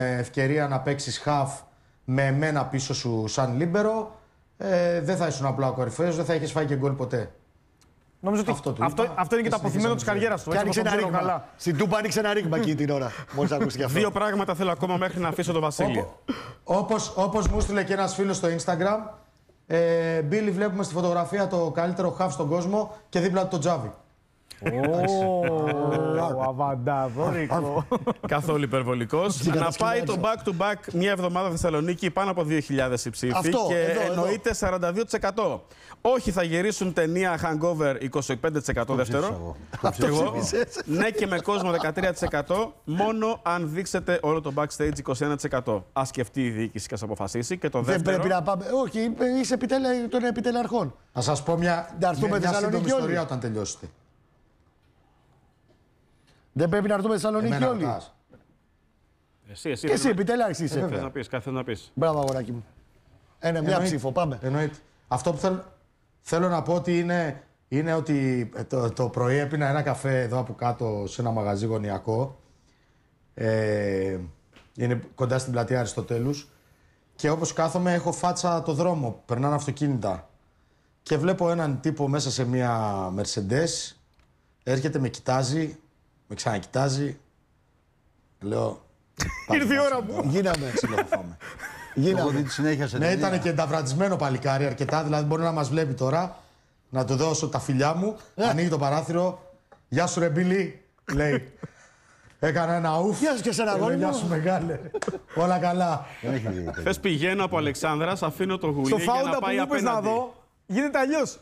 ευκαιρία να παίξεις χαφ με εμένα πίσω σου σαν λίμπερο, δεν θα ήσουν απλά ο κορυφαίος, δεν θα έχεις φάει και γκολ ποτέ. Νομίζω ότι αυτό είναι και το αποθυμένο της καριέρας του. Και άνοιξε ένα ρήγμα. Στην Τούμπα άνοιξε ένα ρήγμα εκείνη την ώρα. Μόλις ακούστηκε αυτό. Δύο πράγματα θέλω ακόμα μέχρι να αφήσω τον Βασίλη. Όπως μου στείλε και ένας φίλος στο Instagram, Μπίλι, βλέπουμε στη φωτογραφία το καλύτερο χαφ στον κόσμο και δίπλα του το Τζάβι. Αβανταδόρικο. Καθόλου υπερβολικός. Να πάει το back-to-back μια εβδομάδα Θεσσαλονίκη πάνω από 2.000 ψήφοι και εννοείται 42%. Όχι, θα γυρίσουν ταινία Hangover 25% δεύτερο. Ναι, και με κόσμο 13%. Μόνο αν δείξετε όλο το backstage 21%. Ας σκεφτεί η διοίκηση και ας αποφασίσει. Και το δεύτερο. Δεν πρέπει να πάμε. Όχι, είσαι των επιτελεαρχών. Να σας πω μια σύντομη ιστορία όταν τελειώσετε. Δεν πρέπει να έρθουμε Θεσσαλονίκη όλοι. Εσύ, και εσύ επιτέλαρξη είσαι. Θες να πεις. Μπράβο, αγοράκι μου. Μια ψήφο, πάμε. Εννοείται. Αυτό που θέλω να πω ότι είναι ότι το πρωί έπινα ένα καφέ εδώ από κάτω σε ένα μαγαζί γωνιακό. Είναι κοντά στην πλατεία Αριστοτέλους. Και όπως κάθομαι έχω φάτσα το δρόμο, περνάνε αυτοκίνητα. Και βλέπω έναν τύπο μέσα σε μια Mercedes, έρχεται, με κοιτάζει, με ξανακοιτάζει. Λέω. Ήρθε η ώρα μου. Γίναμε. Γίναμε. Ναι, ήταν και ενταυρατισμένο παλικάρι αρκετά, δηλαδή μπορεί να μας βλέπει τώρα. Να του δώσω τα φιλιά μου. Ανοίγει το παράθυρο. Γεια σου, ρε Μπίλι, λέει. Έκανα ένα ουφ. Γεια σου και σε ένα γόνι. Γεια σου, μεγάλε. Όλα καλά. Χθες πηγαίνω από Αλεξάνδρας, αφήνω το γουλί για να πάει απέναντι. Να δω, γίνεται αλλιώς.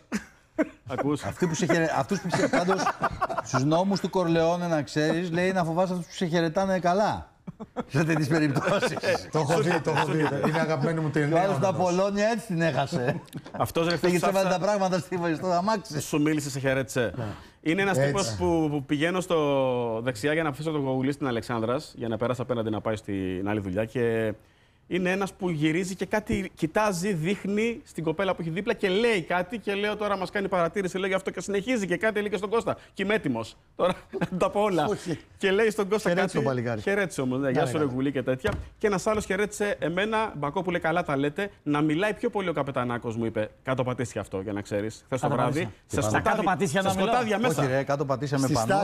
Αυτούς που πάντως στους νόμους του Κορλεόνε, να ξέρεις, λέει να φοβάσαι αυτούς που σε χαιρετάνε καλά. Σε τέτοιες περιπτώσεις. Το έχω δει. Είναι αγαπημένη μου ταινία. Ο άλλος στα Πολώνια έτσι την έχασε. Αυτός ρε φίλος έβαλε τα πράγματα στο αμάξι. Σου μίλησε, σε χαιρέτησε. Είναι ένας τύπος που πηγαίνω στο δεξιά για να αφήσω το γουλί στην Αλεξάνδρας, για να περάσει απέναντι να πάει στην άλλη δουλειά. Και είναι ένας που γυρίζει και κάτι κοιτάζει, δείχνει στην κοπέλα που έχει δίπλα και λέει κάτι. Και λέω τώρα μας κάνει παρατήρηση, λέει αυτό και συνεχίζει και κάτι λέει και στον Κώστα. Και είμαι έτοιμος. Τώρα να τα πω όλα. Και λέει στον Κώστα κάτι. Χαιρέτησε όμως. Ναι, γεια σου, ρε γουλί και τέτοια. Και ένας άλλος χαιρέτησε εμένα, Μπακόπουλε, καλά τα λέτε. Να μιλάει πιο πολύ ο καπετανάκος, μου είπε. Κάτω πατήσια αυτό για να ξέρεις. Χθες το βράδυ. Σε σκοτάδια μέσα. Όχι, ρε, κάτω πατήσια με πανό.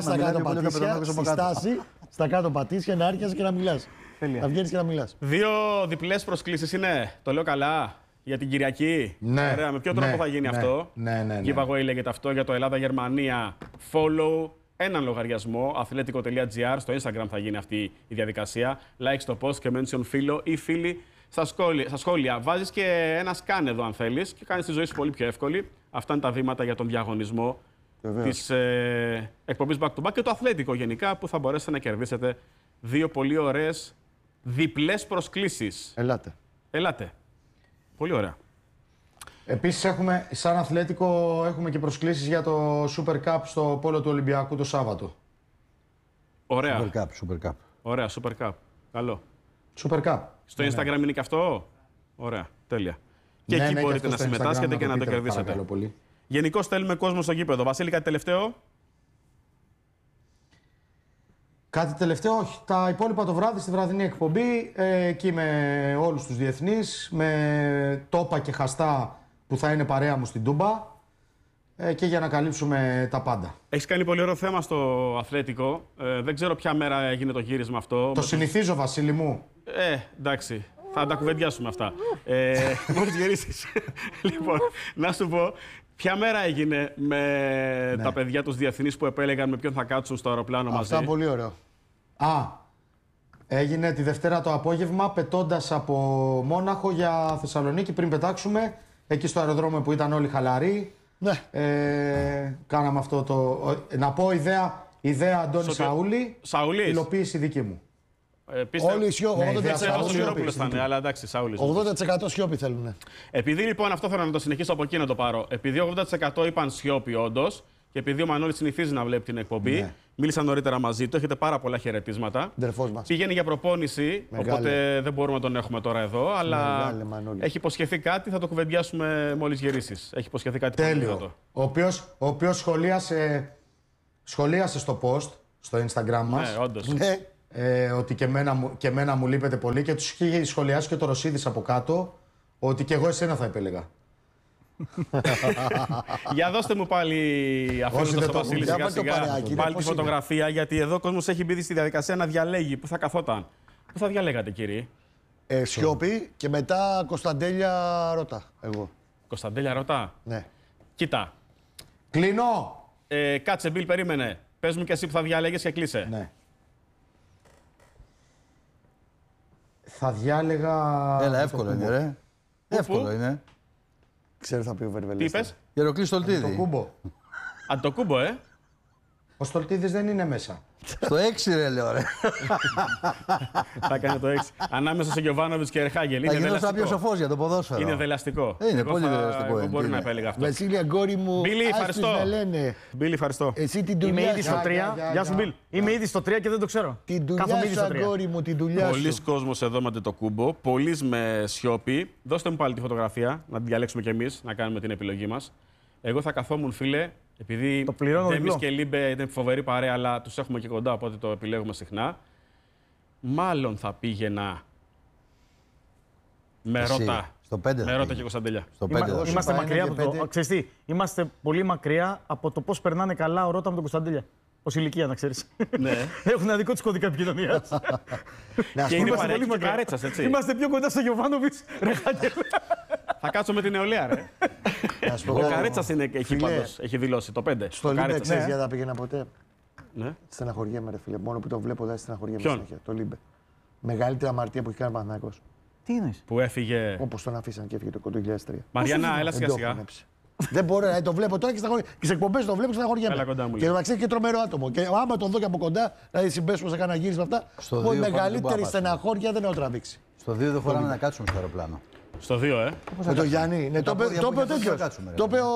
Στα κάτω πατήσια να άρχισε και να μιλάς. Να βγαίνεις και να μιλάς. Δύο διπλές προσκλήσεις είναι. Το λέω καλά. Για την Κυριακή. Ναι. Ωραία, με ποιο τρόπο θα γίνει αυτό. Ναι. Giveaway λέγεται αυτό για το Ελλάδα-Γερμανία. Follow έναν λογαριασμό. Atletico.gr. Στο Instagram θα γίνει αυτή η διαδικασία. Like στο post και mention φίλο ή φίλοι στα σχόλια. Βάζεις και ένα scan εδώ αν θέλεις και κάνεις τη ζωή σου πολύ πιο εύκολη. Αυτά είναι τα βήματα για τον διαγωνισμό της εκπομπής Back to Back και το Αθλέτικο γενικά που θα μπορέσετε να κερδίσετε δύο πολύ ωραίες διπλές προσκλήσεις. Ελάτε. Πολύ ωραία. Επίσης έχουμε, σαν Αθλέτικο, έχουμε και προσκλήσεις για το Super Cup στο Πόλο του Ολυμπιακού το Σάββατο. Ωραία. Super Cup. Ωραία, Super Cup. Καλό. Super Cup. Στο Instagram είναι και αυτό. Ωραία, τέλεια. Και εκεί μπορείτε να συμμετάσχετε και να το κερδίσετε. Γενικώς θέλουμε κόσμο στο γήπεδο. Βασίλη, κάτι τελευταίο? Κάτι τελευταίο, όχι. Τα υπόλοιπα το βράδυ στη βραδινή εκπομπή, εκεί με όλους τους διεθνείς, με Τόπα και Χαστά που θα είναι παρέα μου στην Τούμπα και για να καλύψουμε τα πάντα. Έχεις κάνει πολύ ωραίο θέμα στο Αθλέτικο. Δεν ξέρω ποια μέρα έγινε το γύρισμα αυτό. Το συνηθίζω, Βασίλη μου. Εντάξει. Θα τα κουβεντιάσουμε αυτά. Μόλις γυρίσεις. Λοιπόν, να σου πω, ποια μέρα έγινε με τα παιδιά τους διεθνείς που επέλεγαν με ποιον θα κάτσουν στο αεροπλάνο μαζί? Αυτά πολύ ωραίο. Έγινε τη Δευτέρα το απόγευμα, πετώντας από Μόναχο για Θεσσαλονίκη πριν πετάξουμε. Εκεί στο αεροδρόμιο που ήταν όλοι χαλαροί. Ναι. Κάναμε αυτό το... Να πω ιδέα Αντώνη Σαούλη. Σαούλης. Υλοποίηση δική μου. Όλοι οι Σιώπη θα είναι, αλλά εντάξει, Σαούλης. 80% Σιώπη θέλουν. Επειδή λοιπόν αυτό θέλω να το συνεχίσω από εκεί να το πάρω. Επειδή 80% είπαν Σιώπη όντως και επειδή ο Μανώλης συνηθίζει να βλέπει την εκπομπή, μίλησα νωρίτερα μαζί του, έχετε πάρα πολλά χαιρετίσματα. Πήγαινε για προπόνηση, οπότε δεν μπορούμε να τον έχουμε τώρα εδώ, αλλά έχει υποσχεθεί κάτι, θα το κουβεντιάσουμε μόλις γυρίσεις. Έχει υποσχεθεί κάτι τέλειο. Ο οποίος σχολίασε στο post, στο Instagram μας. Ναι, όντως. ότι και εμένα μου λείπεται πολύ και τους είχε σχολιάσει και το Ρωσίδης από κάτω ότι και εγώ εσένα θα επέλεγα. Για δώστε μου πάλι, αφήνοντας το Βασίλη σιγά σιγά, πάλι τη φωτογραφία, γιατί εδώ ο κόσμος έχει μπει στη διαδικασία να διαλέγει. Πού θα καθόταν. Πού θα διαλέγατε, κύριε? Σιώπη και μετά Κωνσταντέλια Ρώτα. Εγώ. Κωνσταντέλια Ρώτα. Ναι. Κοίτα. Κλείνω! Κάτσε, Μπιλ, περίμενε. Πες μου και εσύ που θα διάλεγες και κλείσε. Ναι. Θα διάλεγα... Έλα, εύκολο είναι, ρε. Εύκολο είναι. Ξέρω θα πει ο Βερβελής. Τι είπες? Γεροκλή Το Στολτίδη. Κούμπο. Αντοκούμπο, Ο Στολτίδης δεν είναι μέσα. Στο 6 ρε λέω ρε. Θα έκανε το 6. Ανάμεσα σε Γιωβάνοβιτς και Ερχάγελ. Θα Είναι γινόταν πιο δελαστικό. σοφός για το ποδόσφαιρο. Είναι δελαστικό. Είναι Εγώ πολύ θα- δελαστικό, Εγώ μπορεί είναι. να επέλεγα αυτό. Βασίλη, αγόρι μου. Μπίλι, άστους ευχαριστώ. με λένε. Μπίλι, ευχαριστώ. Εσύ την Είμαι δουλειά ήδη σου. στο 3. γεια, Γεια σου, γεια. Μπιλ. Είμαι ήδη στο 3 και δεν το ξέρω. Την Κάθομαι δουλειά ήδη σου, στο 3. αγόρι μου, την δουλειά Πολλοί σου. κόσμος εδώ με το κούμπο. Πολλοί με σιώπη. Δώστε μου πάλι τη φωτογραφία, να την διαλέξουμε κι εμείς, να κάνουμε την επιλογή μας. Εγώ θα καθόμουν, φίλε, επειδή Το πληρώνω Ντέμις διπλό. και Λίμπε είναι φοβερή παρέα, αλλά τους έχουμε και κοντά, οπότε το επιλέγουμε συχνά. Μάλλον θα πήγαινα με Εσύ, Ρώτα. στο 5 Με Ρώτα και Κωνσταντέλια. Στο 5 Είμαστε Είμαστε είπα, μακριά ένα από και το. πέντε. Ξέρεις τι, είμαστε πολύ μακριά από το πώς περνάνε καλά ο Ρώτα με τον Κωνσταντέλια. Ως ηλικία, να ξέρεις. Ναι. Έχουν ένα δικό τους κώδικα επικοινωνίας. Και είναι Είμαστε παρέα πολύ και μακριά. Καρέτσας, έτσι. Είμαστε πιο κοντά στο Γιωβάνοβιτς. Ρε Χάγελ. Θα κάτσω με την νεολαία, ρε. Να σου πω Ο κάτι. Καρέτσας έχει Φίλε, πάντως, έχει δηλώσει το 5. Στο Λίμπε ξέρεις γιατί θα πήγαινα ποτέ. Ναι. Στεναχωριέμαι, ρε φίλε. Μόνο που το βλέπω, δεν στεναχωριέμαι Ποιον? συνέχεια. Το Λίμπε. Μεγαλύτερη αμαρτία που έχει κάνει ο Παναθηναϊκός. Τι είναι. Που έφυγε. Όπως τον αφήσαν και έφυγε το 2003. Μαριάννα, έλα Δεν σιγά το σιγά. χωνέψε. Δεν μπορώ, το βλέπω τώρα και στεναχωριέμαι. Και σε εκπομπές το βλέπω και στεναχωριέμαι. Έλα κοντά μου, Και να ξέρει και τρομερό άτομο. Και άμα τον δω και από κοντά, δηλαδή συμπέσουμε σε κανένα γύρισμα αυτά, Στο εγώ η δύο πάμε, δεν μεγαλύτερη μπορώ να στεναχώρια δεν έχω τραβήξει. Στο 2 δεν χωράμε να κάτσουμε στο αεροπλάνο. Στο 2, Με τον Γιάννη, ναι, το πόδια είπε που ο για τέτοιο. θα κάτσουμε, ρε. Το είπε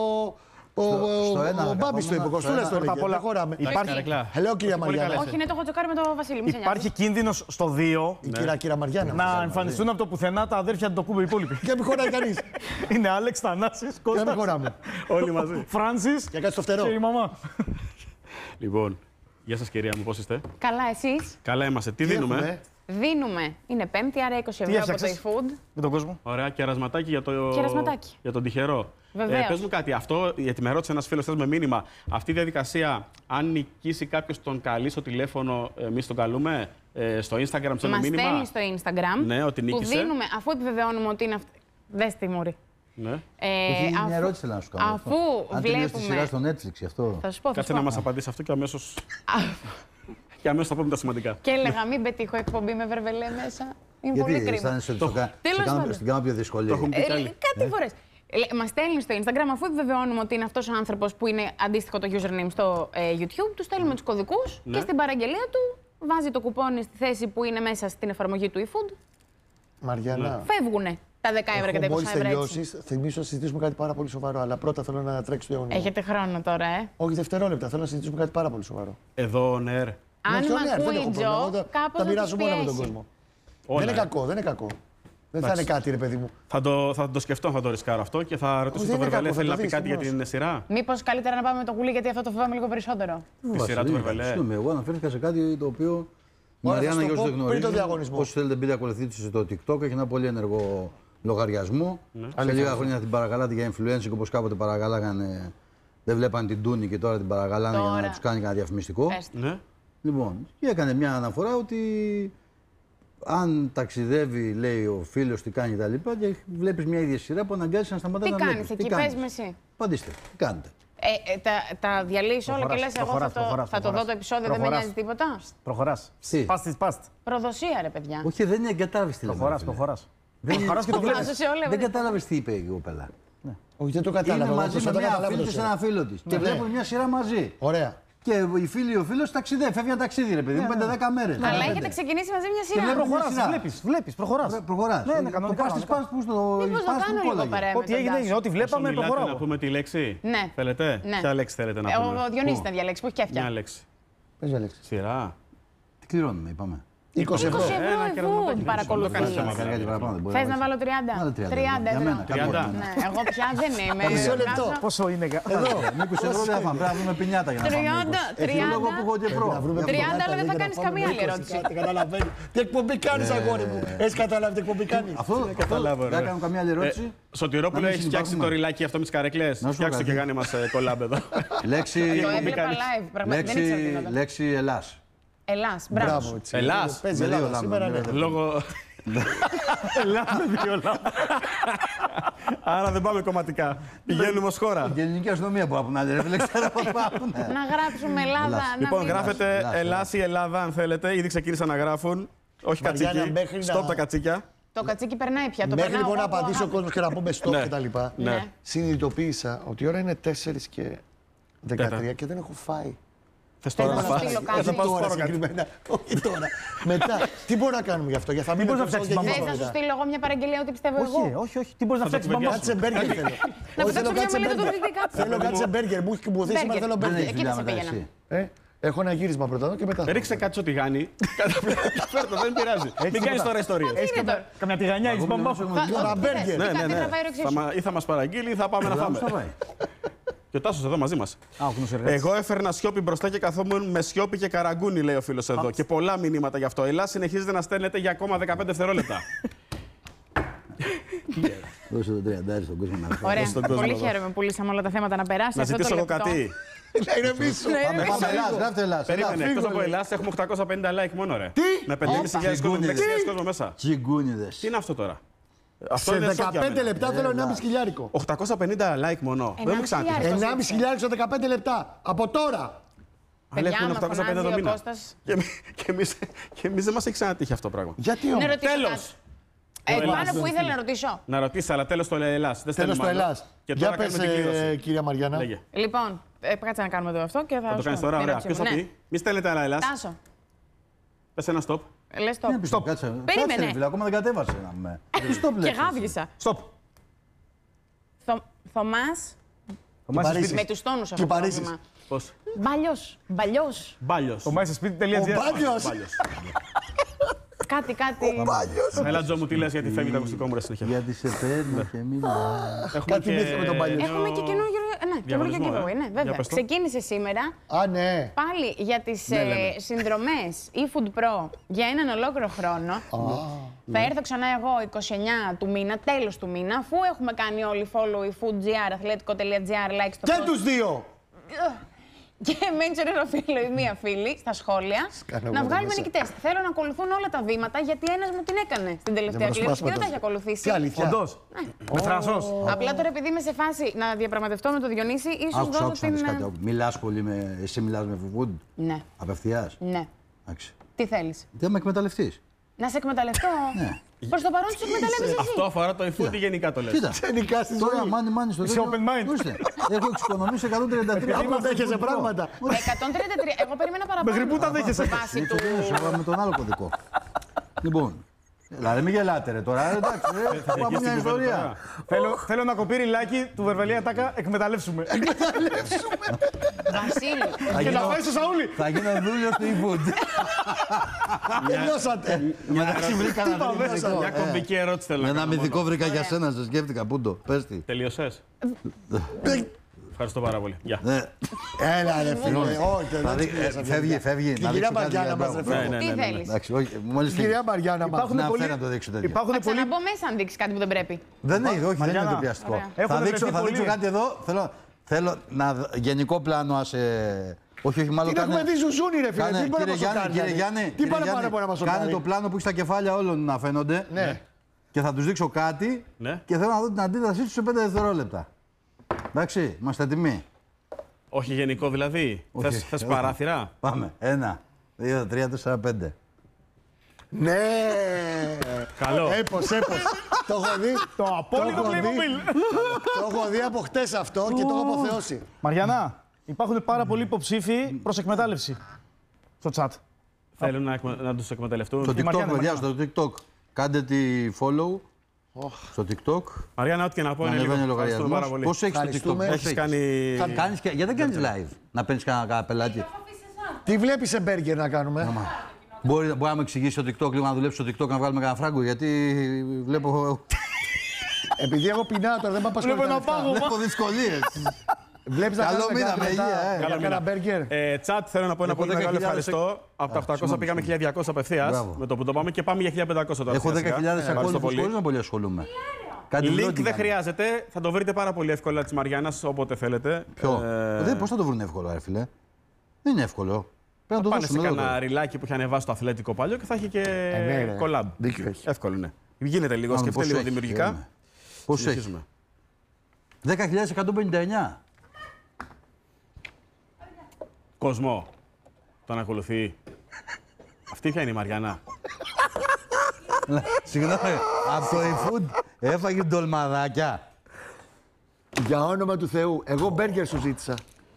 στο ένα, ο Μπάμπης το είπε, ο στο Κοστούλας ένα. το Πρώτα απ' είπε. όλα, Δεν χωράμε. υπάρχει- Καρεκλά. Hello, κυρία Μαριάννα. καλά. Όχι, ναι, το έχω τσοκάρει με το Βασίλη. Μη σε Υπάρχει νοιάζει. κίνδυνος στο 2 Η κυρία Μαριάννα. να εμφανιστούν από το πουθενά τα αδέρφια του το κούμπο οι υπόλοιποι. Και μην χωράει κανείς. Είναι Άλεξ, Θανάσης, Και να μην Κώστας, χωράμε. Όλοι μαζί. Φράνσις Και κάτι στο φτερό. και η μαμά. Λοιπόν, γεια σας κυρία μου, πώς είστε? Καλά, εσείς. Καλά είμαστε. Τι δίνουμε? έχουμε? Δίνουμε. Είναι Πέμπτη, άρα 20 ευρώ από το έφτιαξες? eFood. Με τον κόσμο. Ωραία, κερασματάκι για, Κερασματάκι. για τον τυχερό. Βεβαίως. Πες μου κάτι, αυτό, γιατί με ρώτησε ένας φίλος θες με μήνυμα, αυτή η διαδικασία, αν νικήσει κάποιος τον καλεί στο τηλέφωνο, εμείς τον καλούμε, στο Instagram, σε ένα Μας μήνυμα. στέλνει στο Instagram. Ναι, ότι που νίκησε. δίνουμε, αφού επιβεβαιώνουμε ότι είναι αυτή. Δες τη μωρή. Ναι. Όχι, μια ερώτηση θέλω να σου κάνω. αφού Αν τελειώσει τη σειρά βλέπουμε. στο Netflix, γι' αυτό. Θα σου πω, θα Κάτσε σου να πω. μας απαντήσει αυτό και αμέσως, και αμέσως θα πούμε τα σημαντικά. Και έλεγα μην πετύχω εκπομπή με βερβελέ μέσα. Είναι πολύ Γιατί κρίμα. αισθάνεσαι ότι Τέλος πάντων. στην κάνω πιο δύσκολη. Το έχουν πει κι άλλοι. Κάτι φορές. Μας στέλνει στο Instagram, αφού επιβεβαιώνουμε ότι είναι αυτός ο άνθρωπος που είναι αντίστοιχο το username στο YouTube, του στέλνουμε τους κωδικούς Ναι. και στην παραγγελία του βάζει το κουπόνι στη θέση που είναι μέσα στην εφαρμογή του eFood. Μαριάννα. Φεύγουνε τα 10 ευρώ και τα 20 Μόλις ευρώ. έτσι. τελειώσεις, θυμίσω να συζητήσουμε κάτι πάρα πολύ σοβαρό. Αλλά πρώτα θέλω να τρέξει το διαγωνισμό. Έχετε χρόνο τώρα, Όχι δευτερόλεπτα, θέλω να συζητήσουμε κάτι πάρα πολύ σοβαρό. Εδώ, ναι, ρε. Αν Ναι, με και ο Νέαρ, δεν ακούει έχω η πρόβλημα. Τζο, Εγώ κάπως τα να μοιράζω τους μόνο με τον πιέσει. κόσμο. Όλα, Δεν είναι κακό, δεν είναι κακό. Δεν θα είναι κάτι, ρε παιδί μου. Θα το σκεφτώ, θα το ρισκάρω αυτό και θα ρωτήσω δεν τον είναι Βερβελέ, κακό, θέλει θα να το πει δεις, κάτι για μόνος. την σειρά. Μήπως καλύτερα να πάμε με το γουλί, γιατί αυτό το φοβάμαι λίγο περισσότερο. Τη σειρά του Βερβελέ. Συγγνώμη, εγώ αναφέρθηκα σε κάτι το οποίο. Ωραία, Μαριάννα, θα σου για το όσου πω δεν πριν το γνωρίζουν, διαγωνισμό. όσοι θέλετε μπείτε ακολουθείτε στο TikTok, έχει ένα πολύ ενεργό λογαριασμό. Σε λίγα χρόνια την παρακαλάτε για influencer, όπως κάποτε παρακαλάγανε. Δεν βλέπαν την Τούνη και τώρα την παρακαλάνε για να Τώρα. του κάνει κανένα διαφημιστικό. Έστω. Ναι. Λοιπόν, και έκανε μια αναφορά ότι αν ταξιδεύει, λέει ο φίλος, τι κάνει τα λοιπά, και βλέπεις μια ίδια σειρά που αναγκάζεσαι να σταματάς Τι να κάνεις βλέπεις. εκεί, πες με εσύ. Απαντήστε, τι κάνετε. Τα διαλύεις όλα και Προχωράς, λες εγώ προχωράς, θα το δω το επεισόδιο, δεν με προχωράς. νοιάζει τίποτα. Προχωράς. Τι? Πάστ. Προδοσία ρε παιδιά. Όχι, δεν είναι κατάλαβες τι λέμε. Προχωράς, φίλε. προχωράς. Δεν Προχωράς και το Βάζω βλέπεις. σε όλα, Δεν βρε. κατάλαβες τι είπε η κοπέλα. Όχι, δεν το Είναι κατάλαβα. μαζί όπως με θα το μια καταλάβω φίλη το της, ξέρω. ένα φίλο της. Και Ναι. βλέπουν μια σειρά μαζί. Ωραία. Και η φίλη ή ο φίλος ταξιδεύει, φεύγει ένα ταξίδι, ρε παιδί μου, 5-10 μέρες. Αλλά έχετε ξεκινήσει μαζί μια σειρά. βλέπω- Προχωράς, σειρά. βλέπεις, προχωράς. Προχωράς. Ναι, ναι, Το κανονικά. πας της κανονικά. πας που στο. Μήπως πας να που κάνω λίγο κόλλαγε. παρέα με Ό,τι τον έγινε, Τάσο. ό,τι Όσο βλέπαμε, μιλάτε, προχωράω. να πούμε τη λέξη. Ναι. Θέλετε. Ναι. Ποια λέξη θέλετε να πούμε. Ο Διονύσης να διαλέξει, που έχει κέφια. Μια λέξη. Πες για λέξη. Σειρά. Τι κληρώνουμε, είπαμε. 20 ευρώ. 20 ευρώ η Food παρακολουθεί. Θες να βάλω 30? 30 ευρώ. Ναι, εγώ πια δεν είμαι. Μισό λεπτό. Πόσο είναι. Εδώ. 20 ευρώ δεν θα φάμε. Πρέπει να βρούμε πινιάτα για να φάμε. 30, που έχω και ευρώ. 30, αλλά δεν θα κάνεις καμία άλλη ερώτηση. Καταλαβαίνει. Τι εκπομπή κάνεις, αγόρι μου. Έχεις καταλάβει τι εκπομπή κάνεις. Αυτό δεν κάνω καμία άλλη ερώτηση. Σωτηρόπουλο, έχει φτιάξει το ριλάκι αυτό με τις καρέκλες. Φτιάξτε το και κάνει μας κολλάμπ εδώ. Το έβλεπα live. Πραγματικά δεν ξέρω. Λέξη Ελλάς. Ελλάς, μπράβο. Ελλάς. Παίζει Ελλάδα σήμερα, ναι. Λόγω. Ελλάς με 2 λάθη. Άρα δεν πάμε κομματικά. Πηγαίνουμε ως χώρα. Η ελληνική αστυνομία που να λέει, δεν ξέρω πώς πάμε. Να γράψουμε Ελλάδα. Λοιπόν, γράφετε Ελλάς ή Ελλάδα αν θέλετε. Ήδη ξεκίνησαν να γράφουν. Όχι κατσίκι. Στοπ τα κατσίκια. Το κατσίκι περνάει πια. Μέχρι λοιπόν να απαντήσει ο κόσμος και να πούμε stop και τα λοιπά. Ναι. Συνειδητοποίησα ότι η ώρα είναι 4 και 13 και δεν έχω φάει. Θες τώρα να φας. Θα πάω Τώρα σπόρο κάτι. συγκεκριμένα. Όχι τώρα. Μετά. Τι μπορώ να κάνουμε γι' αυτό. Για θα μείνω μπορείς να και φτιάξεις εγώ Θες να σου στείλω εγώ μια παραγγελία ότι πιστεύω εγώ. Όχι. Τι μπορείς να φτιάξεις μαμά σου. Κάτσε μπέργκερ θέλω. Να Όχι, θέλω φτιάξω μια κάτσε μελέτη μπέργκερ. δυτικά. Θέλω κάτσε μπέργκερ. Μου έχει κουμπωθεί σήμερα, θέλω Μπέργκερ. μπέργκερ. Εκεί θα σε πήγαινα. Έχω ένα γύρισμα πρώτα εδώ και μετά. Ρίξε κάτι στο τηγάνι. Φέρτο, δεν πειράζει. Μην κάνεις τώρα ιστορίες. Τι είναι τώρα. Καμιά τηγανιά εις μαμά σου. Τώρα μπέργκερ. Ναι, ναι, ναι. θα φάει ο εξής. Ή θα μας παραγγείλει ή θα πάμε να φάμε. Και ο Τάσος εδώ μαζί μας. Εγώ έφερνα σιώπη μπροστά και καθόμουν με σιώπη και καραγκούνι, λέει ο φίλος εδώ. Και πολλά μηνύματα γι' αυτό. Ελλάς συνεχίζετε να στέλνετε για ακόμα 15 δευτερόλεπτα. Δώσε το 30 στον κόσμο να φάει. Ωραία. Πολύ χαίρομαι που πουλήσαμε όλα τα θέματα να περάσει. Να ζητήσω εγώ κάτι. Να ηρεμήσω. Πάμε Ελλάς, γράφτε Ελλάς. Περίμενε, εκτός από Ελλάς έχουμε 850 like μόνο ρε. Τι? Με 5.500 κόσμο μέσα. Τσιγκούνιδες. Τι είναι αυτό τώρα. Αυτό Σε είναι σοκ για 15 μένα. λεπτά θέλω 1,5 χιλιάρικο. 850 like μόνο. Δεν μου ξανατύχει. 1,5 χιλιάρικο σε 15 λεπτά. Από τώρα. Αλλά Παιδιά, έχουν άμα 850 φωνάζει το ο μήνα. Κώστας. Και εμείς δεν μας έχει ξανατύχει αυτό το πράγμα. Γιατί Να όμως. ρωτήσω Τέλος. κάτι. Πάνω που ήθελα να ρωτήσω. Να ρωτήσεις, αλλά τέλος το λέει Ελλάς. Δεν Τέλος στέλνουμε το άλλο. Ελλάς. Και Για τώρα πες, κάνουμε την κλήρωση. κυρία Μαριάννα. Λέγε. Λοιπόν, κάτσε να κάνουμε το αυτό και θα. Θα το κάνεις τώρα, ωραία. Ποιος θα πει. Μη στέλνετε άλλα Ελλάς. Τάσο. Πες ένα stop. Λες το. Stop. Κάτσε. Περίμενε. Κάτσε, φίλε, ακόμα δεν κατέβασε. Stop Και λέξεις. γάβγισα. Stop. Θωμάς. Παρίσι. Με τους τόνους Και αυτό το Παρίσι. πρόβλημα. Πώς. Μπαλιός. Μπαλιός. Μπάλιος. Το myspace.gr. Ο Μπάλιος. Κάτι. Έλα Τζο μου τι λες γιατί φεύγει το ακουστικό μου ρε συνέχεια. Γιατί σε παίρνω και μιλάω. Έχουμε Κάτι μύθι με τον Μπάλιο. Έχουμε και καινούργιο. Ναι, καινούργιο Διαγωνισμό, giveaway. Ναι, βέβαια. Για πες το. Ξεκίνησε σήμερα Α, ναι. πάλι για τις συνδρομές eFood Pro για έναν ολόκληρο χρόνο. Θα έρθω ξανά εγώ 29 του μήνα, τέλος του μήνα, αφού έχουμε κάνει όλοι follow eFood.gr, athletic.gr, like στο Και post. τους δύο. Και mention ένα φίλο ή μία φίλη στα σχόλια Σκάνω να εγώ βγάλουμε μέσα. νικητές. Θέλω να ακολουθούν όλα τα βήματα γιατί ένας μου την έκανε στην τελευταία μας κλήρωση και δεν σπάσουμε τα έχει το- ακολουθήσει. Τι αλήθεια. Όντως. Με θράσος. Απλά τώρα επειδή είμαι σε φάση να διαπραγματευτώ με τον Διονύση, ίσως Άκουσα, δώσω άκουσα να την. δεις κάτι. Μιλάς πολύ με... Εσύ μιλάς με food. Ναι, Απευθείας. ναι. Εντάξει. Τι θέλεις. Δεν με εκμεταλλευτείς. Να σε εκμεταλλευτώ. Ναι. Προς το παρόν σου εκμεταλλεύεσαι εσύ. Αυτό αφορά το eFood ή γενικά το λες. Κοίτα. Ξενικά στη Τώρα, ζωή. μάνι στο Είσαι τέλος. open mind. Ορίστε, έχω εξοικονομήσει 133. Άμα δέχεσαι πράγματα. 133. Εγώ περίμενα παραπάνω. Μέχρι πού τα δέχεσαι. Βάσει του. Με τον άλλο κωδικό. Λοιπόν. Δηλαδή μην γελάτε ρε τώρα. Εντάξει, θα πάμε μια ιστορία. Θέλω να κοπεί ριλάκι του Βερβελία Τάκα, εκμεταλλεύσουμε. Βασίλη. Και να πάει στο Σαούλη. Θα γίνω δούλιο στο e-food. Τελειώσατε. Μεταξύ βρήκα ένα μυθικό. Μια κομβική ερώτηση θέλω να Ένα κάνω μυθικό μόνο. βρήκα για σένα, σε σκέφτηκα. Πού το, πες τι. Τελείωσες. Ευχαριστώ πάρα πολύ. Γεια. Έλα ρε φίλε. Όχι, δεν τις Φεύγει. Την κυρία Μαριάννα μας ρε φίλε. Τι θέλεις. Εντάξει, όχι, μόλις Την κυρία Μαριάννα μας. Υπάρχουν να πολλοί- φέρει να το δείξω τέτοιο. Υπάρχουν Θα πολλοί. ξαναμπω μέσα αν δείξει κάτι που δεν πρέπει. Δεν είναι, όχι, δεν είναι Μαριάννα. το πιαστικό. Ωραία. Θα Έχουν δείξω βρεθεί πολλοί. κάτι εδώ. Θέλω να γενικό πλάνο, όχι, μάλλον Την έχουμε δει ζουζούνι ρε φίλε. Τι μπορεί να μας το κάνει. κύριε Γιάννη, Τι κύριε παραπάνω Γιάννη, μπορεί να μας το κάνε κάνει. το πλάνο που έχει στα κεφάλια όλων να φαίνονται Ναι. και θα τους δείξω κάτι Ναι. και θέλω να δω την αντίδρασή τους σε 5 δευτερόλεπτα. Εντάξει, είμαστε έτοιμοι. Όχι γενικό δηλαδή. Όχι. Θες παράθυρα. Πάμε. 1, 2, 3, 4, 5. Ναι. Καλό. Έπος. Το έχω δει. Το απόλυτο έχω δει. Playmobil. Το έχω δει από χτες αυτό και το έχω αποθεώσει. Μαριανά, υπάρχουν πάρα πολλοί υποψήφοι προς εκμετάλλευση στο chat. Θέλουν να τους εκμεταλλευτούν. Στο TikTok, Μαριάννα, παιδιά, Μαριάννα. στο TikTok. Κάντε τη follow. Στο TikTok. Μαριάννα, ό,τι και να πω Να είναι λίγο. ανεβαίνει ο Ευχαριστούμε πάρα λογαριασμός. πολύ. Πώς έχεις το TikTok, Ευχαριστούμε. πώς Έχεις έχεις? κάνει. Γιατί δεν κάνεις live, να παίρνεις κανένα πελάτη. Τι βλέπεις σε μπέργκερ να κάνουμε. Μπορεί να μου εξηγήσει το TikTok, λίγο να δουλέψει στο TikTok να βγάλουμε κανένα φράγκο, γιατί βλέπω. Επειδή έχω πεινάω τώρα, δεν πάω Βλέπω ένα πάγο. Βλέπω δυσκολίες. Βλέπεις να Καλό κάνουμε μήνα, κάτι με μετά, υγεία, για κάνα μπέργκερ. Τσάτ, θέλω να πω ένα Έχω πολύ μεγάλο 10.000 ευχαριστώ. Από τα 800 πήγαμε 1.200 απευθείας. Μπράβο. Με το που το πάμε και πάμε για 1.500 τώρα. Έχω 10.000 Ευχαριστώ ακόλουθους πολύ. χωρίς να πολύ ασχολούμαι. Κάτι Link vlogging δεν κάνω. χρειάζεται. Θα το βρείτε πάρα πολύ εύκολα της Μαριάννας όποτε θέλετε. Ποιο? Πώς θα το βρουν εύκολο, ρε φίλε. Δεν είναι εύκολο. Πρέπει να το Πάνε σε δώσουμε εδώ. κανένα ριλάκι που είχε ανεβάσει το Αθλέτικο παλιό και θα έχει και ναι, ρε. collab. Δίκιο έχει. Εύκολο είναι. Γίνεται λίγο, σκεφτείτε λίγο δημιουργικά. Πώς έχει. Συνεχίζουμε. 10.159. Κοσμό. Τον ακολουθεί. Αυτή ποια είναι η Μαριάννα. Συγγνώμη, από το eFood έφαγε ντολμαδάκια. Για όνομα του Θεού, εγώ μπέργκερ σου ζήτησα.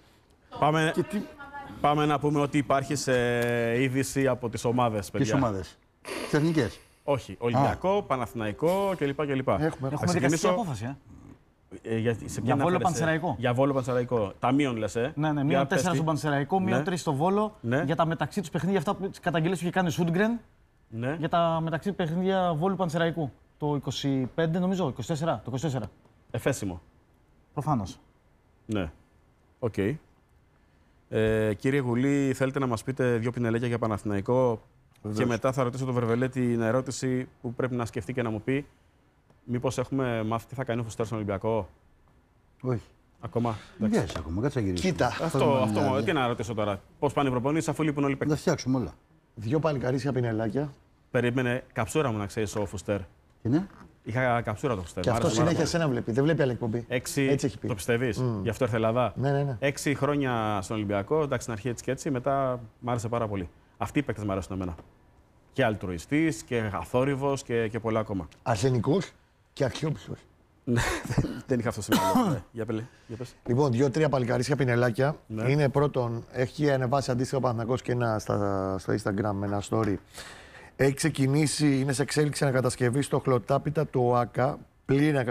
Πάμε να πούμε ότι υπάρχει σε είδηση από τις ομάδες, παιδιά. Ποιες ομάδες? Τις εθνικές. Όχι. Ολυμπιακό, Παναθηναϊκό κλπ. Έχουμε δικαστική απόφαση. Για Βόλο Πανσεραϊκό. Για Βόλο Πανσεραϊκό. Ταμείων λες, Ναι, μείον 4 στον Πανσεραϊκό, μείον 3 στο Βόλο. Ναι. Για τα μεταξύ του παιχνίδια, αυτά που τις καταγγελίες που είχε κάνει ο Σούντγκρεν. Ναι. Για τα μεταξύ παιχνίδια Βόλου Πανσεραϊκού. Το 25, νομίζω, 24. Το 24. Εφέσιμο. Προφανώς. Ναι. Οκ. Κύριε Γουλή, θέλετε να μας πείτε δύο πινελέκια για Παναθηναϊκό και μετά θα ρωτήσω τον Βερβελέ την ερώτηση που πρέπει να σκεφτεί και να μου πει. Μήπως έχουμε μάθει τι θα κάνει ο Φουστέρ στον Ολυμπιακό. Όχι. Ακόμα. Δεν πιάσεις ακόμα, κάτσε να γυρίσουμε. Κοίτα, Αυτό, τι να ρωτήσω τώρα. Πώς πάνε οι προπονήσεις αφού λείπουν όλοι οι Να τα παίκτες. φτιάξουμε όλα. δύο παλικαρίσια πινελάκια. Περίμενε καψούρα μου να ξέρεις ο Φουστέρ. Είναι. Είχα καψούρα το Φουστέρ. Και αυτό συνέχεια σένα βλέπει. Δεν βλέπει άλλη εκπομπή. Έτσι έχει πει. Το πιστεύεις, γι' αυτό ήρθε Ελλάδα. Ναι. 6 χρόνια στον Ολυμπιακό, εντάξει, στην αρχή έτσι και έτσι, μετά μ' άρεσε πάρα πολύ. Αυτοί οι παίκτες μου αρέσουν εμένα. Και αλτρουιστής και αθόρυβος και πολλά ακόμα. Αρσενικός και αξιόπιστος. Δεν είχα αυτό στο μυαλό. Για πες. Λοιπόν, 2-3 παλικαρίσια πινελάκια. Ναι. Είναι πρώτον, έχει ανεβάσει αντίστοιχα ο Παναθηναϊκός και ένα στο Instagram με ένα story. Έχει ξεκινήσει, είναι σε εξέλιξη ανακατασκευή στο Χλωτάπητα του ΟΑΚΑ. Πλήρη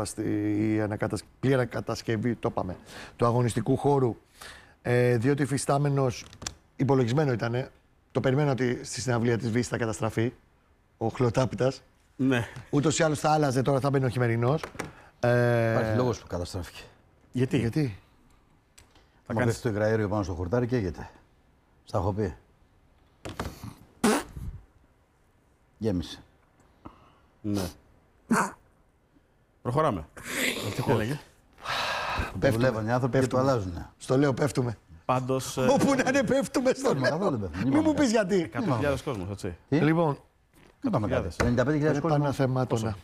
κατασκευή, το είπαμε, του αγωνιστικού χώρου. Διότι υφιστάμενος, υπολογισμένο ήταν, το περιμένω ότι στη συναυλία της Βύση θα καταστραφεί ο Χλωτάπητας. Ναι. Ούτως ή άλλως θα άλλαζε, τώρα θα μπαίνει ο χειμερινός. Υπάρχει λόγος που καταστράφηκε. Γιατί? Θα κάνεις το υγραέριο πάνω στο χορτάρι και καίγεται. Στα έχω πει. Γέμισε. Ναι. Προχωράμε. Τι έλεγε. Το δουλεύανε οι άνθρωποι και το αλλάζουν. Στο λέω, πέφτουμε. Πάντως. Όπου να είναι, πέφτουμε στο λέω. Καθόλου δεν πέφτουμε. Μην μου πεις γιατί. 100.000 κόσμος, έτσι. Λοιπόν, Δεν πάμε κάτι. 95.000 πρέπει κόσμο. να θεμάτωνα.